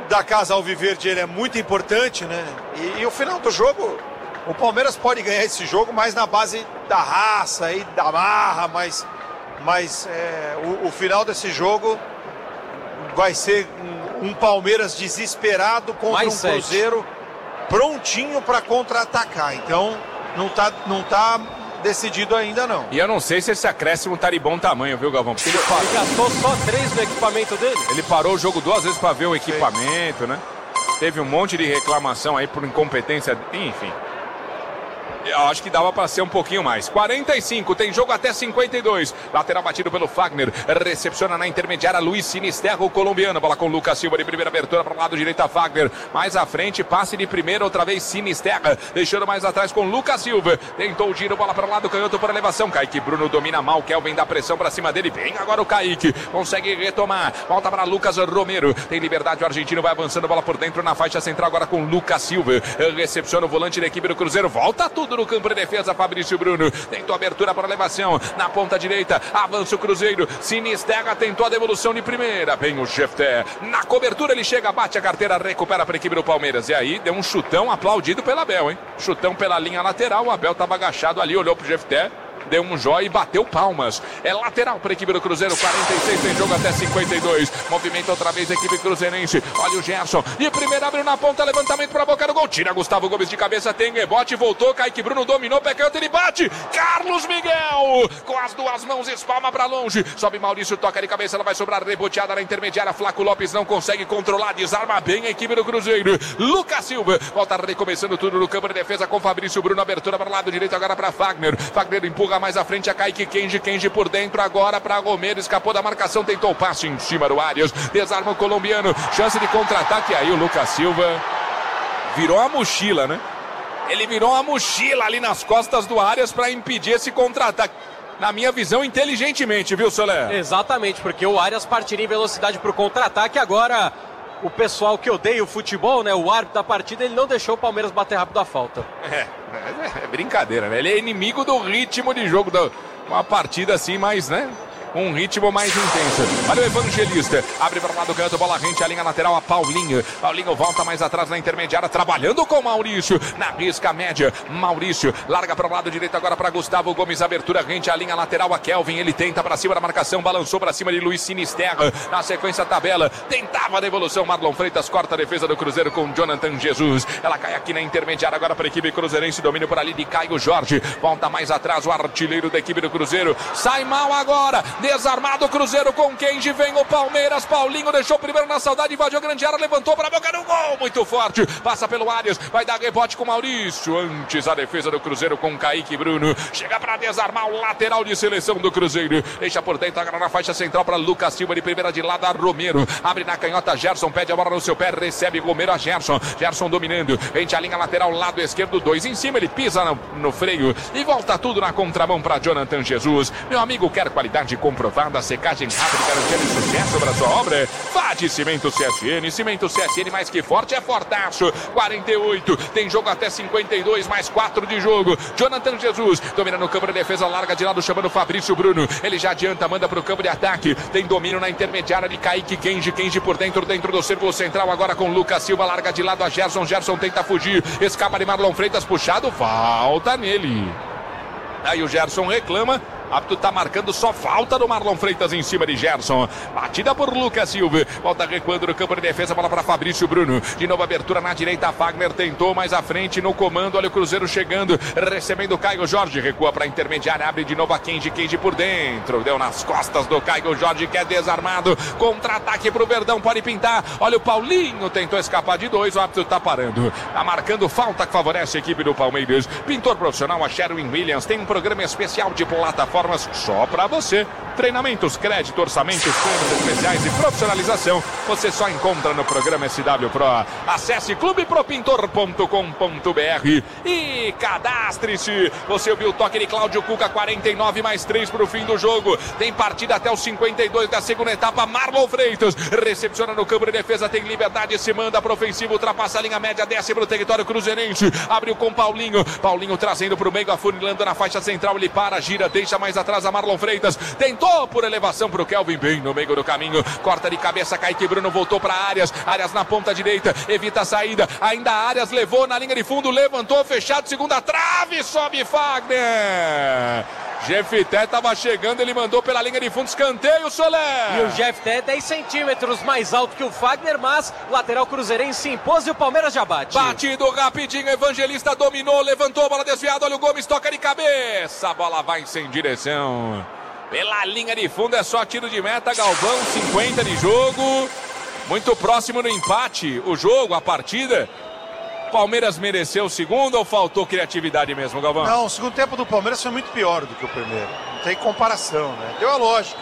da casa alviverde ele é muito importante, né? E, e o final do jogo, o Palmeiras pode ganhar esse jogo mais na base da raça e da marra, mas, mas é, o, o final desse jogo vai ser um, um Palmeiras desesperado contra mais um sete. Cruzeiro prontinho para contra-atacar. Então não tá, não tá decidido ainda não. E eu não sei se esse acréscimo tá de bom tamanho, viu, Galvão? Porque ele, parou. Ele gastou só três no equipamento dele. Ele parou o jogo duas vezes para ver o equipamento, né? Teve um monte de reclamação aí por incompetência, enfim. Eu acho que dava para ser um pouquinho mais. quarenta e cinco, tem jogo até cinquenta e dois. Lateral batido pelo Fagner. Recepciona na intermediária Luiz Sinisterra, o colombiano. Bola com Lucas Silva de primeira abertura para o lado direito a Fagner. Mais à frente, passe de primeira, outra vez Sinisterra. Deixando mais atrás com Lucas Silva. Tentou o giro, bola para o lado, canhoto por elevação. Kaique Bruno domina mal. Kelvin dá pressão para cima dele. Vem agora o Kaique. Consegue retomar. Volta para Lucas Romero. Tem liberdade, o argentino vai avançando. Bola por dentro na faixa central agora com Lucas Silva. Recepciona o volante da equipe do Cruzeiro. Volta tudo no campo de defesa, Fabrício Bruno tentou abertura para elevação, na ponta direita, avança o Cruzeiro, Sinisterra tentou a devolução de primeira, vem o Jefté, na cobertura ele chega, bate a carteira, recupera para a equipe do Palmeiras, e aí deu um chutão aplaudido pela Abel, hein? Chutão pela linha lateral, o Abel estava agachado ali, olhou pro Jefté, deu um jóia e bateu palmas. É lateral para a equipe do Cruzeiro, quarenta e seis, tem jogo até cinquenta e dois. Movimenta outra vez a equipe cruzeirense. Olha o Gerson. De primeira abriu na ponta, levantamento para a boca do gol. Tira Gustavo Gomes de cabeça, tem rebote, voltou. Kaique Bruno dominou, pé canto, ele bate. Carlos Miguel com as duas mãos, espalma para longe. Sobe Maurício, toca de cabeça, ela vai sobrar reboteada na intermediária. Flaco Lopes não consegue controlar, desarma bem a equipe do Cruzeiro. Lucas Silva volta recomeçando tudo no campo de defesa com Fabrício Bruno. Abertura para o lado direito agora para Fagner. Fagner empurra mais à frente a Kaique Kenji, Kenji por dentro agora para Romero, escapou da marcação, tentou o passe em cima do Arias, desarma o colombiano, chance de contra-ataque, aí o Lucas Silva virou a mochila, né? Ele virou a mochila ali nas costas do Arias para impedir esse contra-ataque. Na minha visão, inteligentemente, viu, Soler? Exatamente, porque o Arias partiria em velocidade para o contra-ataque, agora o pessoal que odeia o futebol, né, o árbitro da partida, ele não deixou o Palmeiras bater rápido a falta. É, é, é brincadeira, né? Ele é inimigo do ritmo de jogo, da, uma partida assim, mais, né? Um ritmo mais intenso. Olha o Evangelista. Abre para o lado do canto, bola rente, a linha lateral a Paulinho. Paulinho volta mais atrás na intermediária, trabalhando com Maurício. Na risca média, Maurício. Larga para o lado direito agora para Gustavo Gomes. Abertura rente, a linha lateral a Kelvin. Ele tenta para cima da marcação, balançou para cima de Luiz Sinisterra. Na sequência, a tabela. Tentava a devolução. Marlon Freitas corta a defesa do Cruzeiro com Jonathan Jesus. Ela cai aqui na intermediária agora para a equipe cruzeirense. Domínio por ali de Caio Jorge. Volta mais atrás o artilheiro da equipe do Cruzeiro. Sai mal agora. Desarmado o Cruzeiro com Kenji, vem o Palmeiras, Paulinho deixou primeiro na saudade, invadiu a grande área, levantou para a boca do gol, muito forte, passa pelo Arias, vai dar rebote com Maurício, antes a defesa do Cruzeiro com Kaique Bruno, chega para desarmar o lateral de seleção do Cruzeiro, deixa por dentro agora na faixa central para Lucas Silva, de primeira de lado a Romero, abre na canhota, Gerson pede a bola no seu pé, recebe Romero a Gerson, Gerson dominando, rente a linha lateral, lado esquerdo, dois em cima, ele pisa no, no freio e volta tudo na contramão para Jonathan Jesus, meu amigo quer qualidade com comprovada, secagem rápida e garantia de sucesso para sua obra. Vá de Cimento C S N, Cimento C S N mais que forte é fortaço. quarenta e oito, tem jogo até cinquenta e dois, mais quatro de jogo. Jonathan Jesus, domina no campo de defesa, larga de lado, chamando Fabrício Bruno. Ele já adianta, manda para o campo de ataque. Tem domínio na intermediária de Kaique Kenji, Kenji por dentro, dentro do círculo central, agora com Lucas Silva, larga de lado a Gerson, Gerson tenta fugir, escapa de Marlon Freitas, puxado, volta nele. Aí o Gerson reclama. Apto tá marcando só falta do Marlon Freitas em cima de Gerson. Batida por Lucas Silva. Volta recuando no campo de defesa. Bola para Fabrício Bruno. De novo abertura na direita. Fagner tentou mais à frente no comando. Olha o Cruzeiro chegando. Recebendo Caio Jorge. Recua para a intermediária. Abre de novo a Kenji. Kenji por dentro. Deu nas costas do Caio Jorge, que é desarmado. Contra-ataque pro Verdão. Pode pintar. Olha o Paulinho. Tentou escapar de dois. O árbitro tá parando. Tá marcando falta que favorece a equipe do Palmeiras. Pintor profissional a Sherwin Williams. Tem um programa especial de plataforma só para você. Treinamentos, crédito, orçamentos, planos especiais e profissionalização você só encontra no programa S W Pro. Acesse clube pro pintor ponto com ponto b r e cadastre-se. Você ouviu o toque de Cláudio Cuca, quarenta e nove mais três para o fim do jogo. Tem partida até os cinquenta e dois da segunda etapa. Marlon Freitas recepciona no campo de defesa, tem liberdade, se manda para o ofensivo, ultrapassa a linha média, desce para o território cruzeirense. Abriu com Paulinho. Paulinho trazendo para o meio, afunilando na faixa central. Ele para, gira, deixa mais mais atrás a Marlon Freitas. Tentou por elevação pro Kelvin, bem no meio do caminho. Corta de cabeça, Kaique Bruno voltou para Arias. Arias na ponta direita, evita a saída. Ainda Arias levou na linha de fundo, levantou, fechado, segunda trave, sobe Fagner. Jefté estava chegando, ele mandou pela linha de fundo, escanteio, Soler. E o Jefté é dez centímetros mais alto que o Fagner, mas o lateral cruzeirense se impôs e o Palmeiras já bate. Batido rapidinho, Evangelista dominou, levantou, bola desviada, olha o Gomes, toca de cabeça, a bola vai sem direção. Pela linha de fundo é só tiro de meta, Galvão, cinquenta de jogo. Muito próximo no empate, o jogo, a partida. Palmeiras mereceu o segundo ou faltou criatividade mesmo, Galvão? Não, o segundo tempo do Palmeiras foi muito pior do que o primeiro. Não tem comparação, né? Deu a lógica.